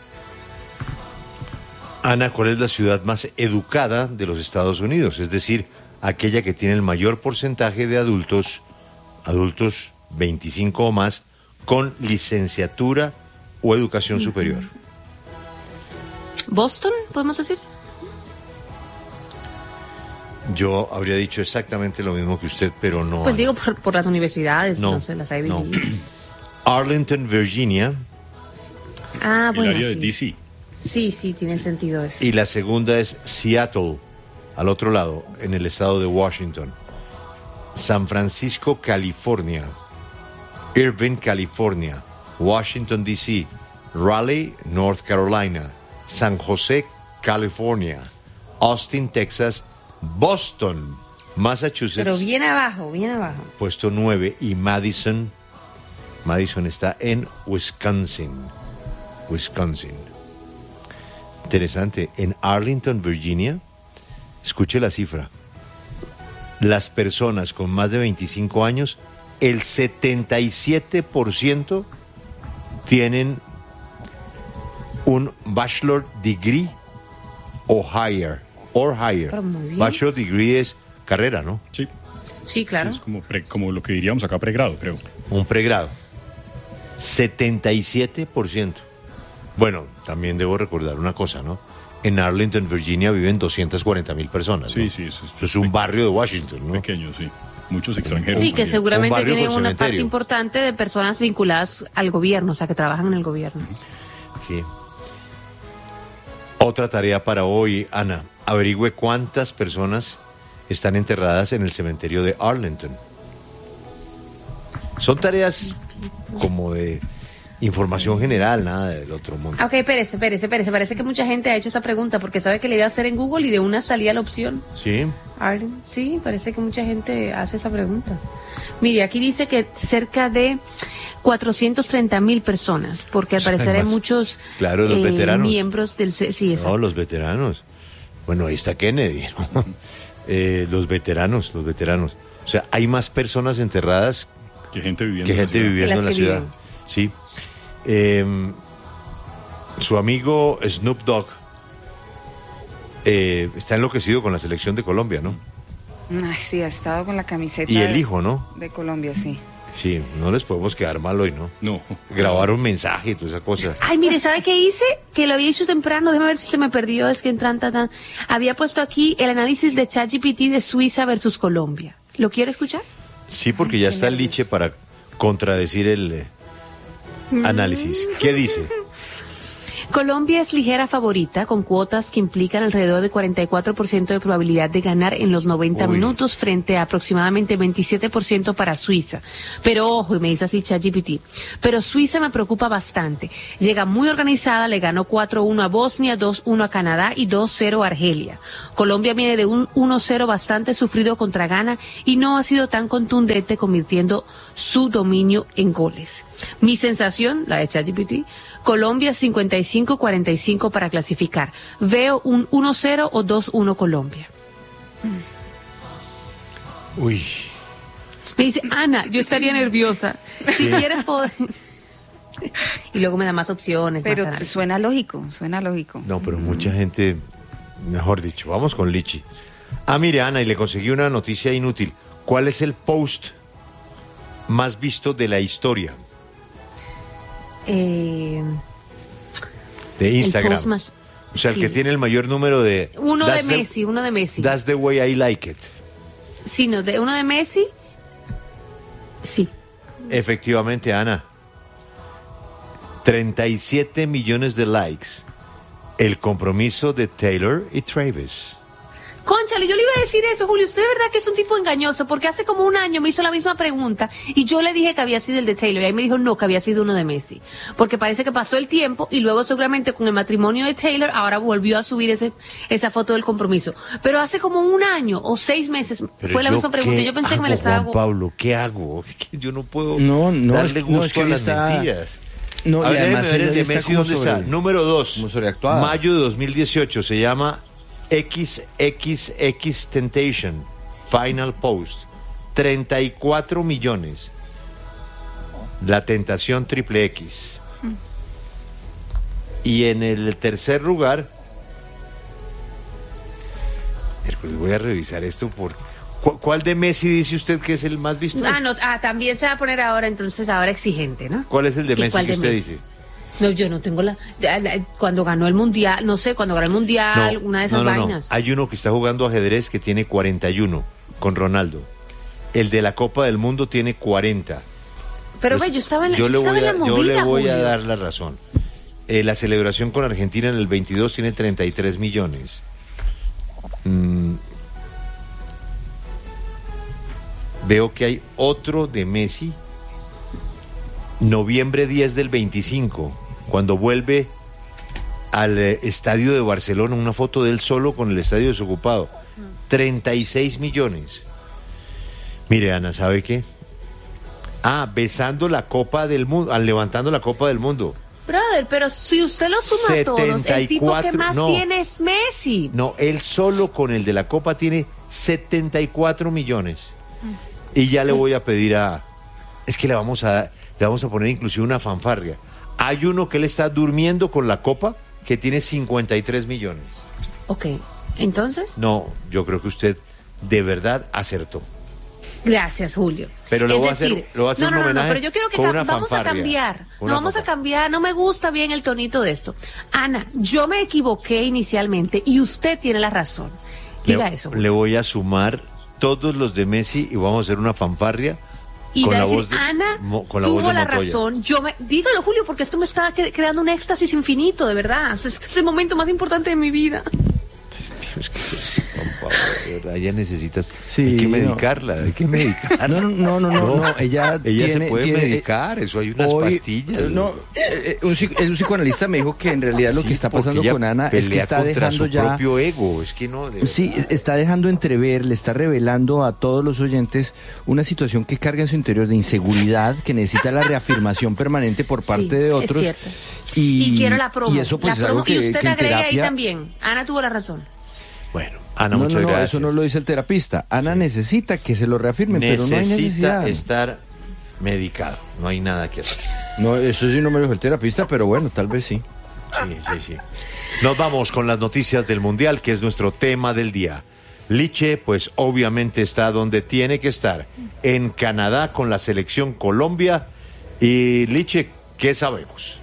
Ana, ¿cuál es la ciudad más educada de los Estados Unidos? Es decir, aquella que tiene el mayor porcentaje de adultos, adultos veinticinco o más, con licenciatura o educación superior. ¿Boston, podemos decir? Yo habría dicho exactamente lo mismo que usted, pero no. Pues Ana. digo por, por las universidades, no, No, no sé, las Ivy no. League. Arlington, Virginia, Ah, El bueno, área de sí. D C. Sí, sí, tiene sentido eso. y la segunda es Seattle, al otro lado, en el estado de Washington. San Francisco, California. Irvine, California. Washington, D C. Raleigh, North Carolina. San José, California. Austin, Texas. Boston, Massachusetts. Pero bien abajo, bien abajo. Puesto nueve. Y Madison. Madison está en Wisconsin. Wisconsin. Interesante. En Arlington, Virginia, escuche la cifra. Las personas con más de veinticinco años, el setenta y siete por ciento tienen un bachelor degree o higher. Or higher. Pero muy bien. Bachelor degree es carrera, ¿no? Sí. Sí, claro. Sí, es como, pre- como lo que diríamos acá pregrado, creo. Un pregrado. setenta y siete por ciento. Bueno, también debo recordar una cosa, ¿no? En Arlington, Virginia, viven doscientas cuarenta mil personas, ¿no? Sí, sí, eso es, Eso es un barrio de Washington, ¿no? pequeño, sí. Muchos extranjeros. Sí, que también. Un seguramente barrio tiene con una parte cementerio. importante de personas vinculadas al gobierno, o sea, que trabajan en el gobierno. Sí. Otra tarea para hoy, Ana. Averigüe cuántas personas están enterradas en el cementerio de Arlington. Son tareas como de información general, nada del otro mundo. Ok, espérese, espérese, espérese. Parece que mucha gente ha hecho esa pregunta porque sabe que le iba a hacer en Google y de una salía la opción. Sí. Arlen, sí, parece que mucha gente hace esa pregunta. Mire, aquí dice que cerca de cuatrocientos treinta mil personas, porque al Pues hay parecer hay más. muchos Claro, los eh, veteranos. miembros del... C- Sí, No, exacto. los veteranos. Bueno, ahí está Kennedy, ¿no? Eh, los veteranos, los veteranos. O sea, hay más personas enterradas Que gente viviendo que en la gente ciudad. viviendo Que en la las que ciudad. viven. Sí. Eh, su amigo Snoop Dogg eh, está enloquecido con la selección de Colombia, ¿no? Ay, sí, ha estado con la camiseta. Y el de- hijo, ¿no? De Colombia, sí. Sí, no les podemos quedar mal hoy, ¿no? No. Grabar un mensaje y todas esas cosas. Ay, mire, ¿sabe qué hice? Que lo había hecho temprano, déjame ver si se me perdió, es que entran tan, tan. Había puesto aquí el análisis de ChatGPT de Suiza versus Colombia. ¿Lo quiere escuchar? Sí, porque ya está el liche para contradecir el eh, análisis. ¿Qué dice? Colombia es ligera favorita, con cuotas que implican alrededor de cuarenta y cuatro por ciento de probabilidad de ganar en los noventa Uy. minutos frente a aproximadamente veintisiete por ciento para Suiza. Pero ojo, y me dice así ChatGPT, pero Suiza me preocupa bastante. Llega muy organizada, le ganó cuatro uno a Bosnia, dos uno a Canadá y dos cero a Argelia. Colombia viene de un uno cero bastante sufrido contra Ghana y no ha sido tan contundente, convirtiendo su dominio en goles. Mi sensación, la de ChatGPT, Colombia cincuenta y cinco cuarenta y cinco para clasificar. Veo un uno cero o dos uno Colombia. Uy, Me dice, Ana, yo estaría nerviosa. Si Sí. quieres poder... Y luego me da más opciones. Pero más análisis. suena lógico, suena lógico. No, pero mucha gente, mejor dicho, vamos con Lichi. Ah, mire, Ana, y le conseguí una noticia inútil. ¿Cuál es el post más visto de la historia Eh, de Instagram? el post más- O sea, el sí. que tiene el mayor número de... Uno de That's the- Messi, uno de Messi. That's the way I like it. Sí, no, de uno de Messi. Sí. Efectivamente, Ana. treinta y siete millones de likes. El compromiso de Taylor y Travis. Cónchale, yo le iba a decir eso, Julio. Usted de verdad que es un tipo engañoso, porque hace como un año me hizo la misma pregunta y yo le dije que había sido el de Taylor y ahí me dijo no, que había sido uno de Messi. Porque parece que pasó el tiempo y luego seguramente con el matrimonio de Taylor ahora volvió a subir ese esa foto del compromiso. Pero hace como un año o seis meses Pero fue la yo, misma pregunta. ¿qué Yo pensé que me hago, la estaba... Juan Pablo, ¿qué hago? Es que yo no puedo No, no, darle es- no, gusto es que a él las está- mentiras. No, A y ver, además déjeme ver el ella de está Messi, como ¿dónde sobre- está? Número dos. como sobreactuada. Mayo de dos mil dieciocho, se llama X X X Temptation, Final Post. treinta y cuatro millones. La tentación triple X. Y en el tercer lugar, Hércules, voy a revisar esto por... ¿Cu- ¿Cuál de Messi dice usted que es el más visto? Ah, no, ah, también se va a poner ahora, entonces ahora exigente, ¿no? ¿Cuál es el de ¿Y Messi cuál que de usted Messi? dice? No, yo no tengo la, la- la- Cuando ganó el mundial, no sé, cuando ganó el mundial, una de esas no, no, no. vainas. Hay uno que está jugando ajedrez que tiene cuarenta y uno con Ronaldo. El de la Copa del Mundo tiene cuarenta. Pero Pues, ve, yo estaba en la, yo yo le estaba voy en a, la yo le movida, voy a Julio. dar la razón. Eh, la celebración con Argentina en el veintidós tiene treinta y tres millones. Mm. Veo que hay otro de Messi. Noviembre diez del veinticinco, cuando vuelve al eh, estadio de Barcelona, una foto de él solo con el estadio desocupado. treinta y seis millones. Mire, Ana, ¿sabe qué? Ah, besando la Copa del Mundo, ah, levantando la Copa del Mundo. Brother, pero si usted lo suma a todos, el tipo que setenta y cuatro, más no. tiene es Messi. No, él solo con el de la Copa tiene setenta y cuatro millones. Y ya le voy a pedir a... Es que le vamos a, le vamos a poner inclusive una fanfarria. Hay uno que él está durmiendo con la Copa que tiene cincuenta y tres millones. Ok, entonces, No, yo creo que usted de verdad acertó. gracias, Julio. Pero le Es voy a hacer- decir, le voy a hacer no, un no, no, no, homenaje pero yo quiero que con cam- una vamos a fanfarria. cambiar. Con No, una vamos a fanfarria. cambiar. No me gusta bien el tonito de esto. Ana, yo me equivoqué inicialmente y usted tiene la razón. Diga le, eso. le voy a sumar todos los de Messi y vamos a hacer una fanfarria Y con va a la decir, voz de, Ana mo- con la tuvo voz de la Montoya. razón. Yo me, dígalo, Julio, porque esto me está cre- creando un éxtasis infinito, de verdad. O sea, es, es el momento más importante de mi vida. Es que, Juan Pablo, de verdad, ella necesitas... Sí, hay que no. medicarla, hay que medicarla. No, no, no, no, no, no, ella ella tiene- se puede tiene- medicar, eso hay unas Hoy, pastillas. eh, No, eh, eh, un, psico- un psicoanalista me dijo que en realidad lo Sí, que está porque pasando ella con Ana es que pelea está contra dejando su ya... propio ego, es que no... de Sí, verdad. está dejando entrever, le está revelando a todos los oyentes una situación que carga en su interior de inseguridad, que necesita la reafirmación permanente por parte Sí, de es otros. cierto. Y, quiero la promo. Y eso pues la es algo promo, que, y usted que en agrega ahí terapia... también. Ana tuvo la razón. Bueno, Ana, No, muchas no, no, gracias. eso no lo dice el terapista. Ana necesita que se lo reafirmen, pero no hay Necesita necesidad. estar medicado, no hay nada que hacer. No, eso sí no me lo dijo el terapista, pero bueno, tal vez sí. Sí, sí, sí. Nos vamos con las noticias del Mundial, que es nuestro tema del día. Liche, pues obviamente está donde tiene que estar, en Canadá con la selección Colombia. Y Liche, ¿qué sabemos?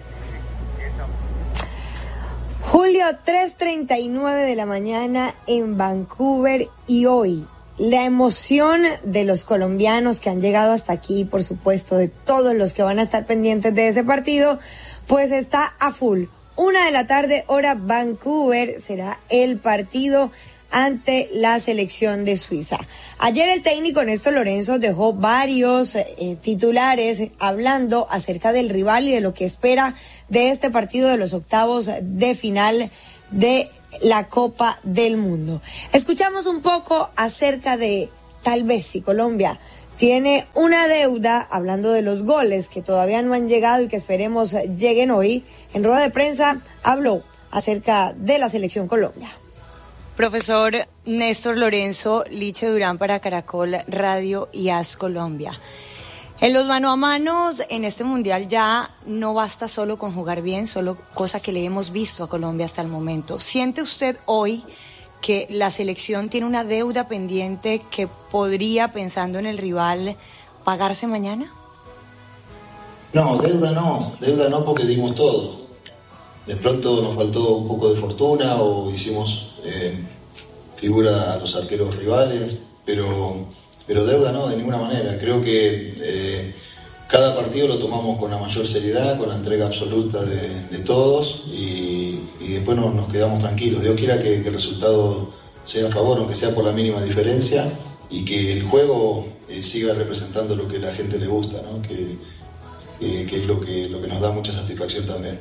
Julio, tres treinta y nueve de la mañana en Vancouver y hoy la emoción de los colombianos que han llegado hasta aquí, por supuesto, de todos los que van a estar pendientes de ese partido, pues está a full. Una de la tarde, hora Vancouver, será el partido ante la selección de Suiza. Ayer el técnico Néstor Lorenzo dejó varios eh, titulares hablando acerca del rival y de lo que espera de este partido de los octavos de final de la Copa del Mundo. Escuchamos un poco acerca de tal vez si Colombia tiene una deuda, hablando de los goles que todavía no han llegado y que esperemos lleguen hoy. En rueda de prensa habló acerca de la selección Colombia. Profesor Néstor Lorenzo, Liche Durán para Caracol Radio y A S Colombia. En los mano a manos, en este mundial ya no basta solo con jugar bien, solo cosa que le hemos visto a Colombia hasta el momento. ¿Siente usted hoy que la selección tiene una deuda pendiente que podría, pensando en el rival, pagarse mañana? No, deuda no, deuda no porque dimos todo. De pronto nos faltó un poco de fortuna o hicimos eh, figura a los arqueros rivales, pero, pero deuda no, de ninguna manera. Creo que eh, cada partido lo tomamos con la mayor seriedad, con la entrega absoluta de, de todos y, y después nos, nos quedamos tranquilos. Dios quiera que, que el resultado sea a favor, aunque sea por la mínima diferencia, y que el juego eh, siga representando lo que a la gente le gusta, ¿no? que, que, que es lo que, lo que nos da mucha satisfacción también.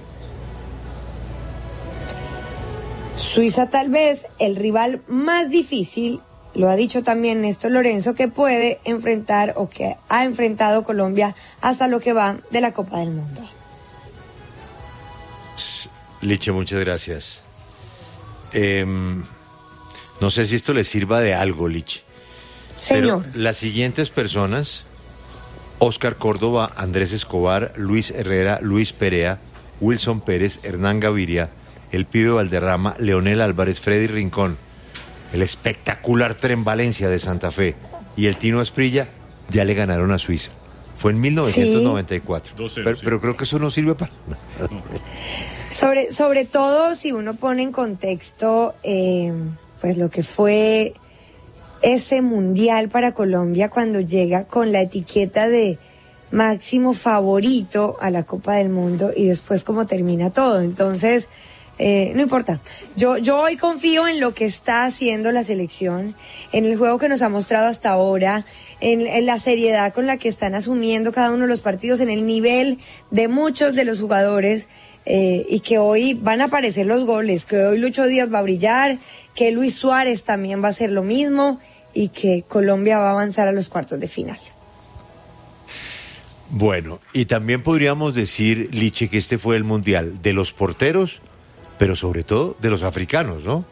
Suiza tal vez el rival más difícil, lo ha dicho también Néstor Lorenzo, que puede enfrentar o que ha enfrentado Colombia hasta lo que va de la Copa del Mundo. Liche, muchas gracias. Eh, no sé si esto le sirva de algo, Liche. Señor. Pero las siguientes personas: Óscar Córdoba, Andrés Escobar, Luis Herrera, Luis Perea, Wilson Pérez, Hernán Gaviria, El Pibe Valderrama, Leonel Álvarez, Freddy Rincón, el espectacular Tren Valencia de Santa Fe y el Tino Asprilla ya le ganaron a Suiza. Fue en mil novecientos noventa y cuatro. Sí. pero, pero creo que eso no sirve para nada. Sobre, sobre todo si uno pone en contexto eh, pues lo que fue ese mundial para Colombia cuando llega con la etiqueta de máximo favorito a la Copa del Mundo y después cómo termina todo. Entonces, eh, no importa. Yo, yo hoy confío en lo que está haciendo la selección, en el juego que nos ha mostrado hasta ahora, en, en la seriedad con la que están asumiendo cada uno de los partidos, en el nivel de muchos de los jugadores. Eh, y que hoy van a aparecer los goles, que hoy Lucho Díaz va a brillar, que Luis Suárez también va a hacer lo mismo y que Colombia va a avanzar a los cuartos de final. Bueno, y también podríamos decir, Liche, que este fue el mundial de los porteros, pero sobre todo de los africanos, ¿no?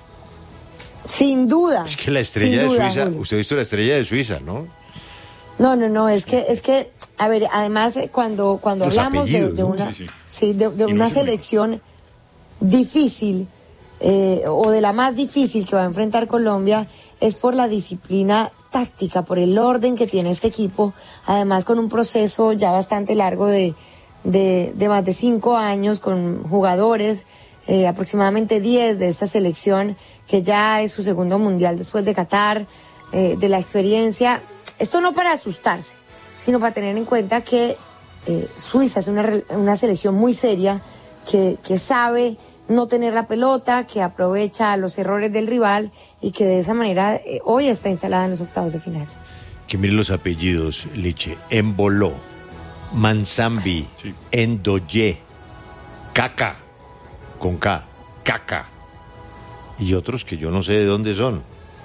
Sin duda. Es que la estrella de duda, Suiza, Julio. usted ha visto la estrella de Suiza, ¿no? No, no, no, es que, es que, a ver, además eh, cuando, cuando Los hablamos de, apellidos, de ¿no? una, Sí, sí. sí, de, de Y no una es el único. selección difícil, eh, o de la más difícil que va a enfrentar Colombia, es por la disciplina táctica, por el orden que tiene este equipo, además con un proceso ya bastante largo de, de, de más de cinco años, con jugadores, eh, aproximadamente diez de esta selección, que ya es su segundo mundial después de Qatar, eh, de la experiencia. Esto no para asustarse, sino para tener en cuenta que eh, Suiza es una, una selección muy seria, que, que sabe no tener la pelota, que aprovecha los errores del rival y que de esa manera eh, hoy está instalada en los octavos de final. Que miren los apellidos, Liche: Emboló, Mansambi, Sí. Endoye, Caca, con K, Caca, y otros que yo no sé de dónde son.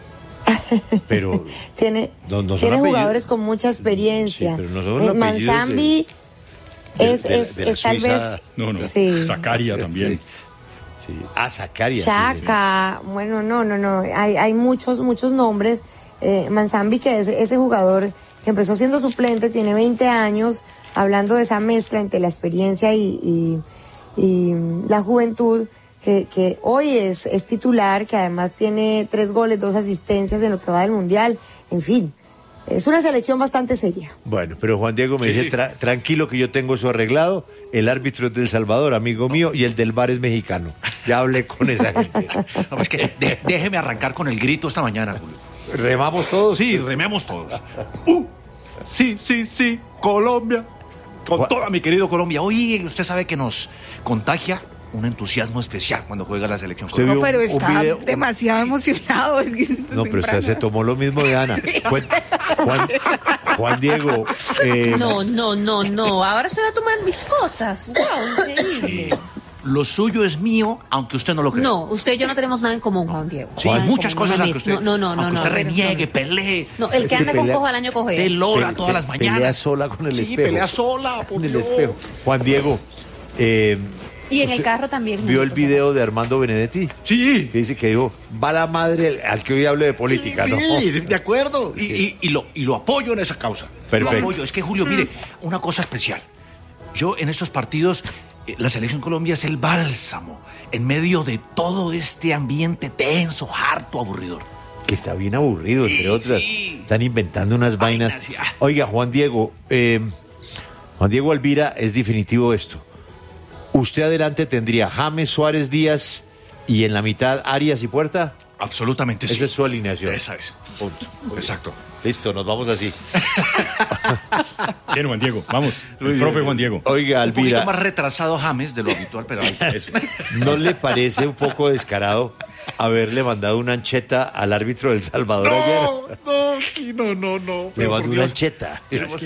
Pero Tiene, no, no son tiene apellidos. jugadores con mucha experiencia. Sí, pero no son Eh, apellidos Mansambi de- es, de- es, de la es tal Suiza. vez... No, no. Sí. Zacaria también. Sí. Ah, Zacaria. sí, sí. Chaca, bueno, no, no, no, hay, hay muchos, muchos nombres. Eh, Mansambi, que es ese jugador que empezó siendo suplente, tiene veinte años, hablando de esa mezcla entre la experiencia y, y, y la juventud, que, que hoy es, es titular, que además tiene tres goles, dos asistencias en lo que va del Mundial, en fin. Es una selección bastante seria. Bueno, pero Juan Diego me Sí. dice, tra- tranquilo que yo tengo eso arreglado, el árbitro es del Salvador, amigo mío, y el del bar es mexicano. Ya hablé con esa gente. No, pues que de- déjeme arrancar con el grito esta mañana, Julio. ¿Remamos todos? Sí, rememos todos. Uh, sí, sí, sí, Colombia. Con Gua- toda mi querido Colombia. Oye, usted sabe que nos contagia un entusiasmo especial cuando juega la selección Usted colombiana. vio No, pero un está video- demasiado emocionado. Es que es No, pero usted temprano. se tomó lo mismo de Ana. Juan, Juan, Juan Diego, eh, No, no, no, no. Ahora se va a tomar mis cosas. Wow, increíble. Lo suyo es mío, aunque usted no lo crea. No, usted y yo no tenemos nada en común, Juan Diego. Sí, Nada en muchas común, cosas no, aunque usted, No, no, no, no. aunque no, usted pero- reniegue, pelee. No, el que Es que anda con pelea- cojo al año coge. De lora pe- todas las pelea mañanas. sola con el Sí, espejo. pelea sola, por En el Dios. espejo. Juan Diego, eh, Y en el carro también. ¿Vio el video de Armando Benedetti? Sí. Que dice que dijo, va la madre al que hoy hable de política, sí, ¿no? Sí, de acuerdo. Y, y, y, lo, y lo apoyo en esa causa. Perfecto. Lo apoyo. Es que, Julio, mire, una cosa especial. Yo en estos partidos, eh, la Selección Colombia es el bálsamo en medio de todo este ambiente tenso, harto, aburridor. Que está bien aburrido, entre sí, otras. Sí. Están inventando unas vainas. vainas ya. Oiga, Juan Diego, eh, Juan Diego Alvira, es definitivo esto. ¿Usted adelante tendría James, Suárez, Díaz y en la mitad Arias y Puerta? Absolutamente sí. Esa es su alineación. Esa es. Punto. Exacto. Listo, nos vamos así. Bien, Juan Diego, vamos. El profe Juan Diego. Oiga, Un poquito Alvira, más retrasado James de lo habitual, pero ahí. Eso. ¿no le parece un poco descarado haberle mandado una ancheta al árbitro del Salvador ayer? No, no, sí, no, no, no. Le pero por mandó una Dios. ancheta.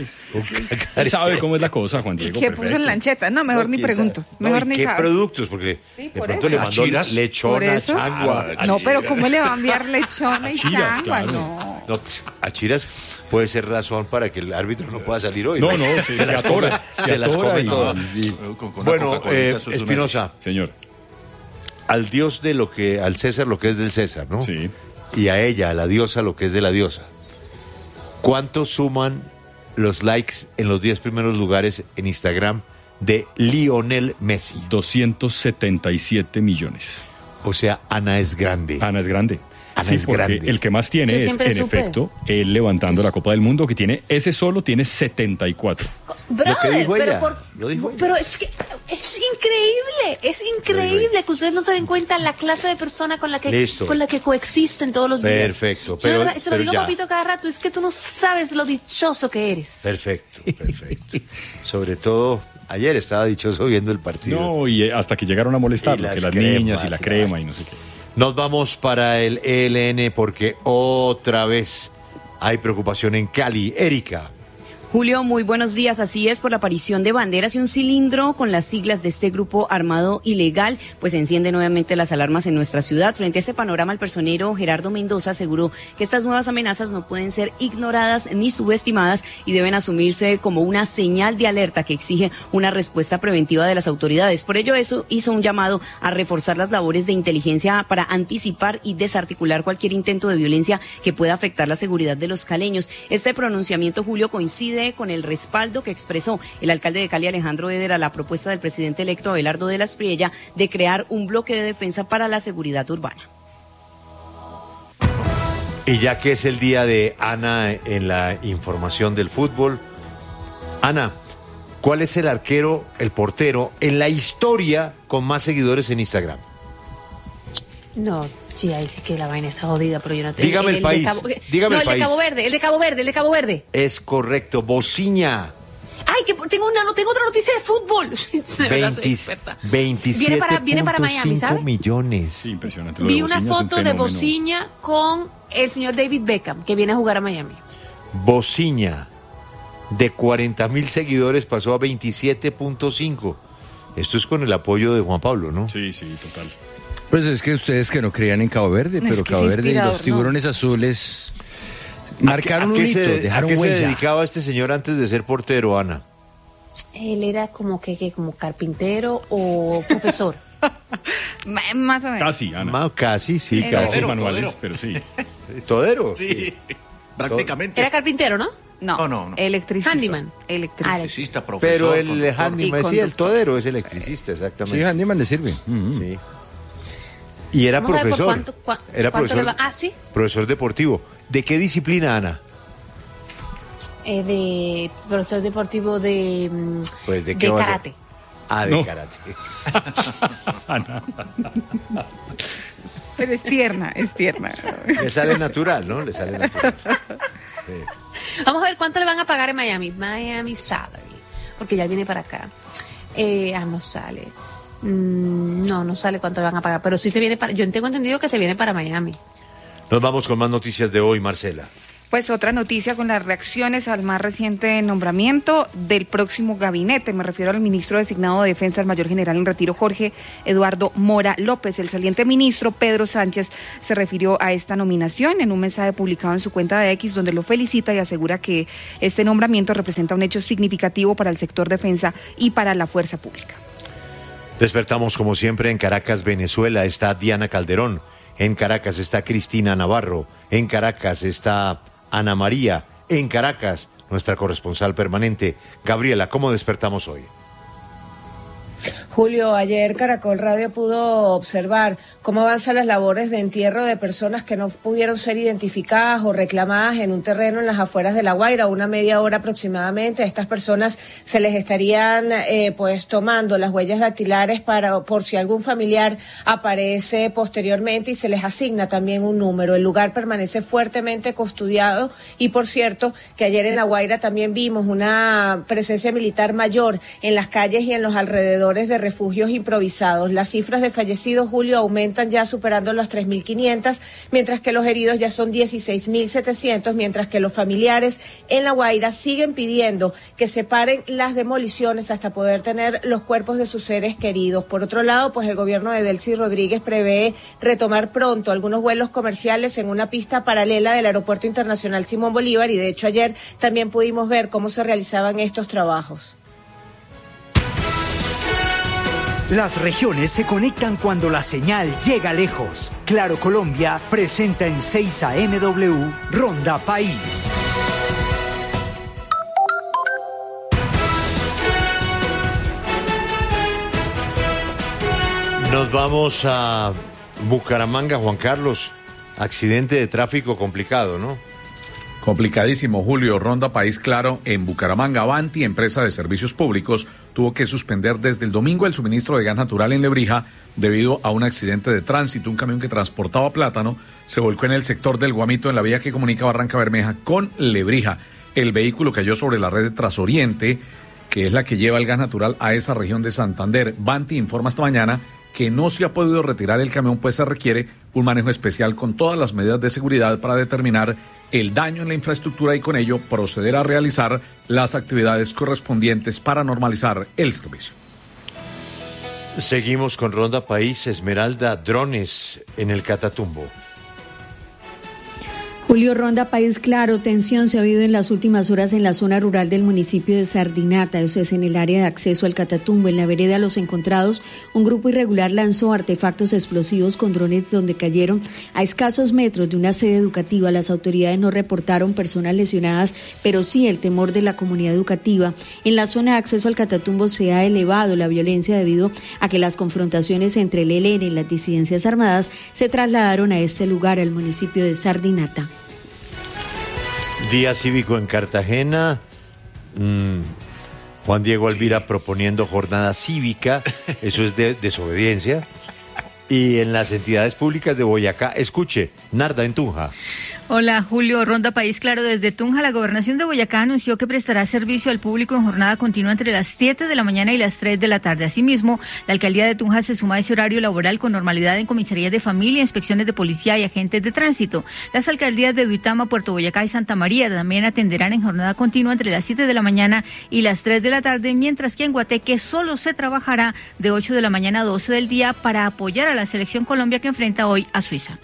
Él sabe cómo es la cosa, Juan Diego. ¿Qué perfecto. puso en lancheta? No, mejor No, ni quién pregunto. sabe. Mejor No, ¿y ni qué sabe. productos? Porque Sí, de por pronto eso. le mandó ¿Achiras? ¿Por lechona, eso? changua. No, pero ¿cómo le va a enviar lechona y Achiras, changua? claro. No. No, pues, Achiras puede ser razón para que el árbitro no pueda salir hoy. No, no, se, se las atora. come, se las atora come y- todas. Con- con una Bueno, Coca-Colita, eh, eso es una- Espinosa, Señor. al Dios de lo que, al César lo que es del César, ¿no? Sí. Y a ella, a la diosa, lo que es de la diosa. ¿Cuántos suman los likes en los diez primeros lugares en Instagram de Lionel Messi? doscientos setenta y siete millones. O sea, Ana es grande. Ana es grande. Ana Sí, es porque grande. el que más Yo tiene es, siempre en supe. efecto, él levantando la Copa del Mundo, que tiene, ese solo tiene setenta y cuatro. Brother, Lo que dijo pero, ella, por- lo dijo ella. pero es que es increíble, es increíble que ustedes no se den cuenta la clase de persona con la que Listo. con la que coexisten todos los días. Perfecto, Yo pero- de verdad, se lo pero digo ya. papito cada rato, es que tú no sabes lo dichoso que eres. Perfecto, perfecto. Sobre todo, ayer estaba dichoso viendo el partido. No, y eh, hasta que llegaron a Y molestarlo, las que las cremas, niñas y la la- crema y no sé qué. Nos vamos para el E L N porque otra vez hay preocupación en Cali. Erika. Julio, muy buenos días. Así es, por la aparición de banderas y un cilindro con las siglas de este grupo armado ilegal, pues enciende nuevamente las alarmas en nuestra ciudad. Frente a este panorama, el personero Gerardo Mendoza aseguró que estas nuevas amenazas no pueden ser ignoradas ni subestimadas y deben asumirse como una señal de alerta que exige una respuesta preventiva de las autoridades. Por ello, eso hizo un llamado a reforzar las labores de inteligencia para anticipar y desarticular cualquier intento de violencia que pueda afectar la seguridad de los caleños. Este pronunciamiento, Julio, coincide con el respaldo que expresó el alcalde de Cali, Alejandro Eder, a la propuesta del presidente electo Abelardo de la Espriella de crear un bloque de defensa para la seguridad urbana. Y ya que es el día de Ana en la información del fútbol, Ana, ¿cuál es el arquero, el portero en la historia con más seguidores en Instagram? No, sí, ahí sí que la vaina está jodida, pero yo no te Dígame el de país, Cabo- dígame no, el el de país. Cabo Verde, el de Cabo Verde, el de Cabo Verde. Es correcto, Bociña. Ay, que tengo una, no tengo otra noticia de fútbol. De verdad, soy veinte experta. veintisiete Viene para- viene para punto Miami, cinco ¿sabe? millones. Sí, impresionante. Lo Vi de una Bociña es un foto de fenómeno. Bociña con el señor David Beckham, que viene a jugar a Miami. Bociña, de cuarenta mil seguidores, pasó a veintisiete punto cinco. Esto es con el apoyo de Juan Pablo, ¿no? Sí, sí, total. Pues es que ustedes que no creían en Cabo Verde, Es pero que Cabo es Verde y inspirador, los ¿no? tiburones azules ¿A marcaron qué un se- hito, ¿A dejaron qué se huella. dedicaba este señor antes de ser portero, Ana? Él era como que, que como carpintero o profesor. Ma- Más o menos. Casi, Ana. Ma- Casi, sí, Eh, casi. Casi Todero, manuales, todero. pero sí. ¿Todero? Sí, prácticamente. Era carpintero, ¿no? No, No, no, no. electricista. Handyman. Electricista. Electricista, profesor, Pero el conductor. handyman, Y sí, el conductor. todero es electricista, exactamente. Sí, Handyman le sirve. Mm, mm. Sí. Y era Vamos a ver por profesor. cuánto- cua- Era cuánto profesor, le va- ah, ¿sí? profesor deportivo. ¿De qué disciplina, Ana? Eh, de profesor deportivo de, mm, Pues, ¿de qué de va a ser? karate. Ah, de No. karate. Ana. Pero es tierna, es tierna. Le sale natural, ¿no? Le sale natural. Vamos a ver cuánto le van a pagar en Miami. Miami Salary. Porque ya viene para acá. Eh, ah, no sale. Mm, no, no sale cuánto le van a pagar. Pero sí se viene para. Yo tengo entendido que se viene para Miami. Nos vamos con más noticias de hoy, Marcela. Pues otra noticia con las reacciones al más reciente nombramiento del próximo gabinete. Me refiero al ministro designado de Defensa, el mayor general en retiro, Jorge Eduardo Mora López. El saliente ministro Pedro Sánchez se refirió a esta nominación en un mensaje publicado en su cuenta de X, donde lo felicita y asegura que este nombramiento representa un hecho significativo para el sector defensa y para la fuerza pública. Despertamos como siempre en Caracas, Venezuela. Está Diana Calderón. En Caracas está Cristina Navarro. En Caracas está Ana María. En Caracas, nuestra corresponsal permanente. Gabriela, ¿cómo despertamos hoy? Julio, ayer Caracol Radio pudo observar cómo avanzan las labores de entierro de personas que no pudieron ser identificadas o reclamadas en un terreno en las afueras de La Guaira, una media hora aproximadamente. A estas personas se les estarían eh, pues tomando las huellas dactilares para por si algún familiar aparece posteriormente y se les asigna también un número. El lugar permanece fuertemente custodiado y, por cierto, que ayer en La Guaira también vimos una presencia militar mayor en las calles y en los alrededores de refugios improvisados. Las cifras de fallecidos, Julio, aumentan ya superando las tres mil quinientas, mientras que los heridos ya son dieciséis mil setecientos, mientras que los familiares en La Guaira siguen pidiendo que se paren las demoliciones hasta poder tener los cuerpos de sus seres queridos. Por otro lado, pues el gobierno de Delcy Rodríguez prevé retomar pronto algunos vuelos comerciales en una pista paralela del Aeropuerto Internacional Simón Bolívar, y de hecho ayer también pudimos ver cómo se realizaban estos trabajos. Las regiones se conectan cuando la señal llega lejos. Claro Colombia presenta en seis A M W Ronda País. Nos vamos a Bucaramanga, Juan Carlos. Accidente de tráfico complicado, ¿no? Complicadísimo, Julio. Ronda País Claro en Bucaramanga. Avanti, empresa de servicios públicos, tuvo que suspender desde el domingo el suministro de gas natural en Lebrija debido a un accidente de tránsito. Un camión que transportaba plátano se volcó en el sector del Guamito, en la vía que comunica Barranca Bermeja con Lebrija. El vehículo cayó sobre la red de Trasoriente, que es la que lleva el gas natural a esa región de Santander. Banti informa esta mañana que no se ha podido retirar el camión, pues se requiere un manejo especial con todas las medidas de seguridad para determinar el daño en la infraestructura y con ello proceder a realizar las actividades correspondientes para normalizar el servicio. Seguimos con Ronda País. Esmeralda, drones en el Catatumbo. Julio, Ronda País Claro, tensión se ha habido en las últimas horas en la zona rural del municipio de Sardinata, eso es en el área de acceso al Catatumbo. En la vereda Los Encontrados, un grupo irregular lanzó artefactos explosivos con drones donde cayeron a escasos metros de una sede educativa. Las autoridades no reportaron personas lesionadas, pero sí el temor de la comunidad educativa. En la zona de acceso al Catatumbo se ha elevado la violencia debido a que las confrontaciones entre el E L N y las disidencias armadas se trasladaron a este lugar, al municipio de Sardinata. Día cívico en Cartagena. Mm, Juan Diego Alvira proponiendo jornada cívica. Eso es de desobediencia. Y en las entidades públicas de Boyacá, escuche, Narda en Tunja. Hola, Julio. Ronda País Claro desde Tunja. La Gobernación de Boyacá anunció que prestará servicio al público en jornada continua entre las siete de la mañana y las tres de la tarde. Asimismo, la Alcaldía de Tunja se suma a ese horario laboral con normalidad en comisarías de familia, inspecciones de policía y agentes de tránsito. Las alcaldías de Duitama, Puerto Boyacá y Santa María también atenderán en jornada continua entre las siete de la mañana y las tres de la tarde, mientras que en Guateque solo se trabajará de ocho de la mañana a doce del día para apoyar a la Selección Colombia, que enfrenta hoy a Suiza.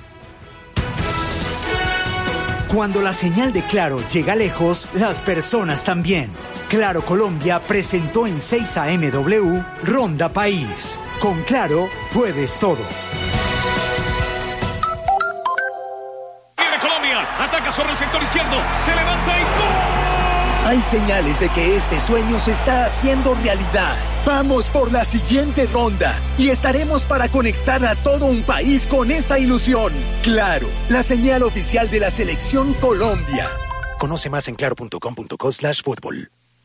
Cuando la señal de Claro llega lejos, las personas también. Claro Colombia presentó en seis A M W Ronda País. Con Claro puedes todo. Viene Colombia, ataca sobre el sector izquierdo, se levanta y ¡gol! Hay señales de que este sueño se está haciendo realidad. Vamos por la siguiente ronda y estaremos para conectar a todo un país con esta ilusión. Claro, la señal oficial de la Selección Colombia. Conoce más en claro punto com punto co slash fútbol.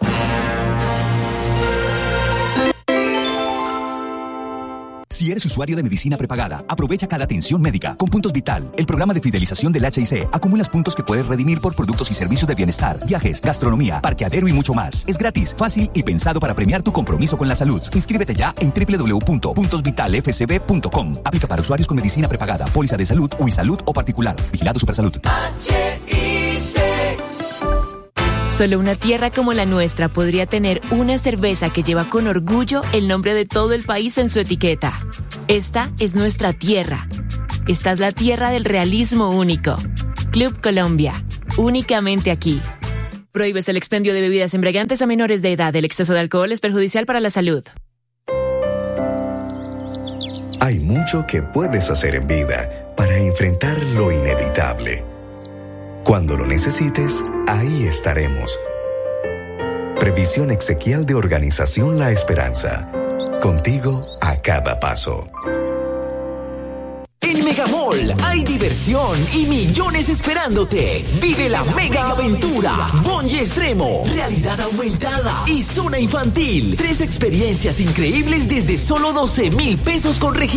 Si eres usuario de medicina prepagada, aprovecha cada atención médica. Con Puntos Vital, el programa de fidelización del H I C, acumulas puntos que puedes redimir por productos y servicios de bienestar, viajes, gastronomía, parqueadero y mucho más. Es gratis, fácil y pensado para premiar tu compromiso con la salud. Inscríbete ya en doble u doble u doble u punto puntos vital f c b punto com. Aplica para usuarios con medicina prepagada, póliza de salud, Uisalud o particular. Vigilado Supersalud. H I C. Solo una tierra como la nuestra podría tener una cerveza que lleva con orgullo el nombre de todo el país en su etiqueta. Esta es nuestra tierra. Esta es la tierra del realismo único. Club Colombia. Únicamente aquí. Prohíbes el expendio de bebidas embriagantes a menores de edad. El exceso de alcohol es perjudicial para la salud. Hay mucho que puedes hacer en vida para enfrentar lo inevitable. Cuando lo necesites, ahí estaremos. Previsión exequial de Organización La Esperanza. Contigo a cada paso. En Megamall hay diversión y millones esperándote. Vive la mega aventura. Bungee extremo, realidad aumentada y zona infantil. Tres experiencias increíbles desde solo doce mil pesos con registro.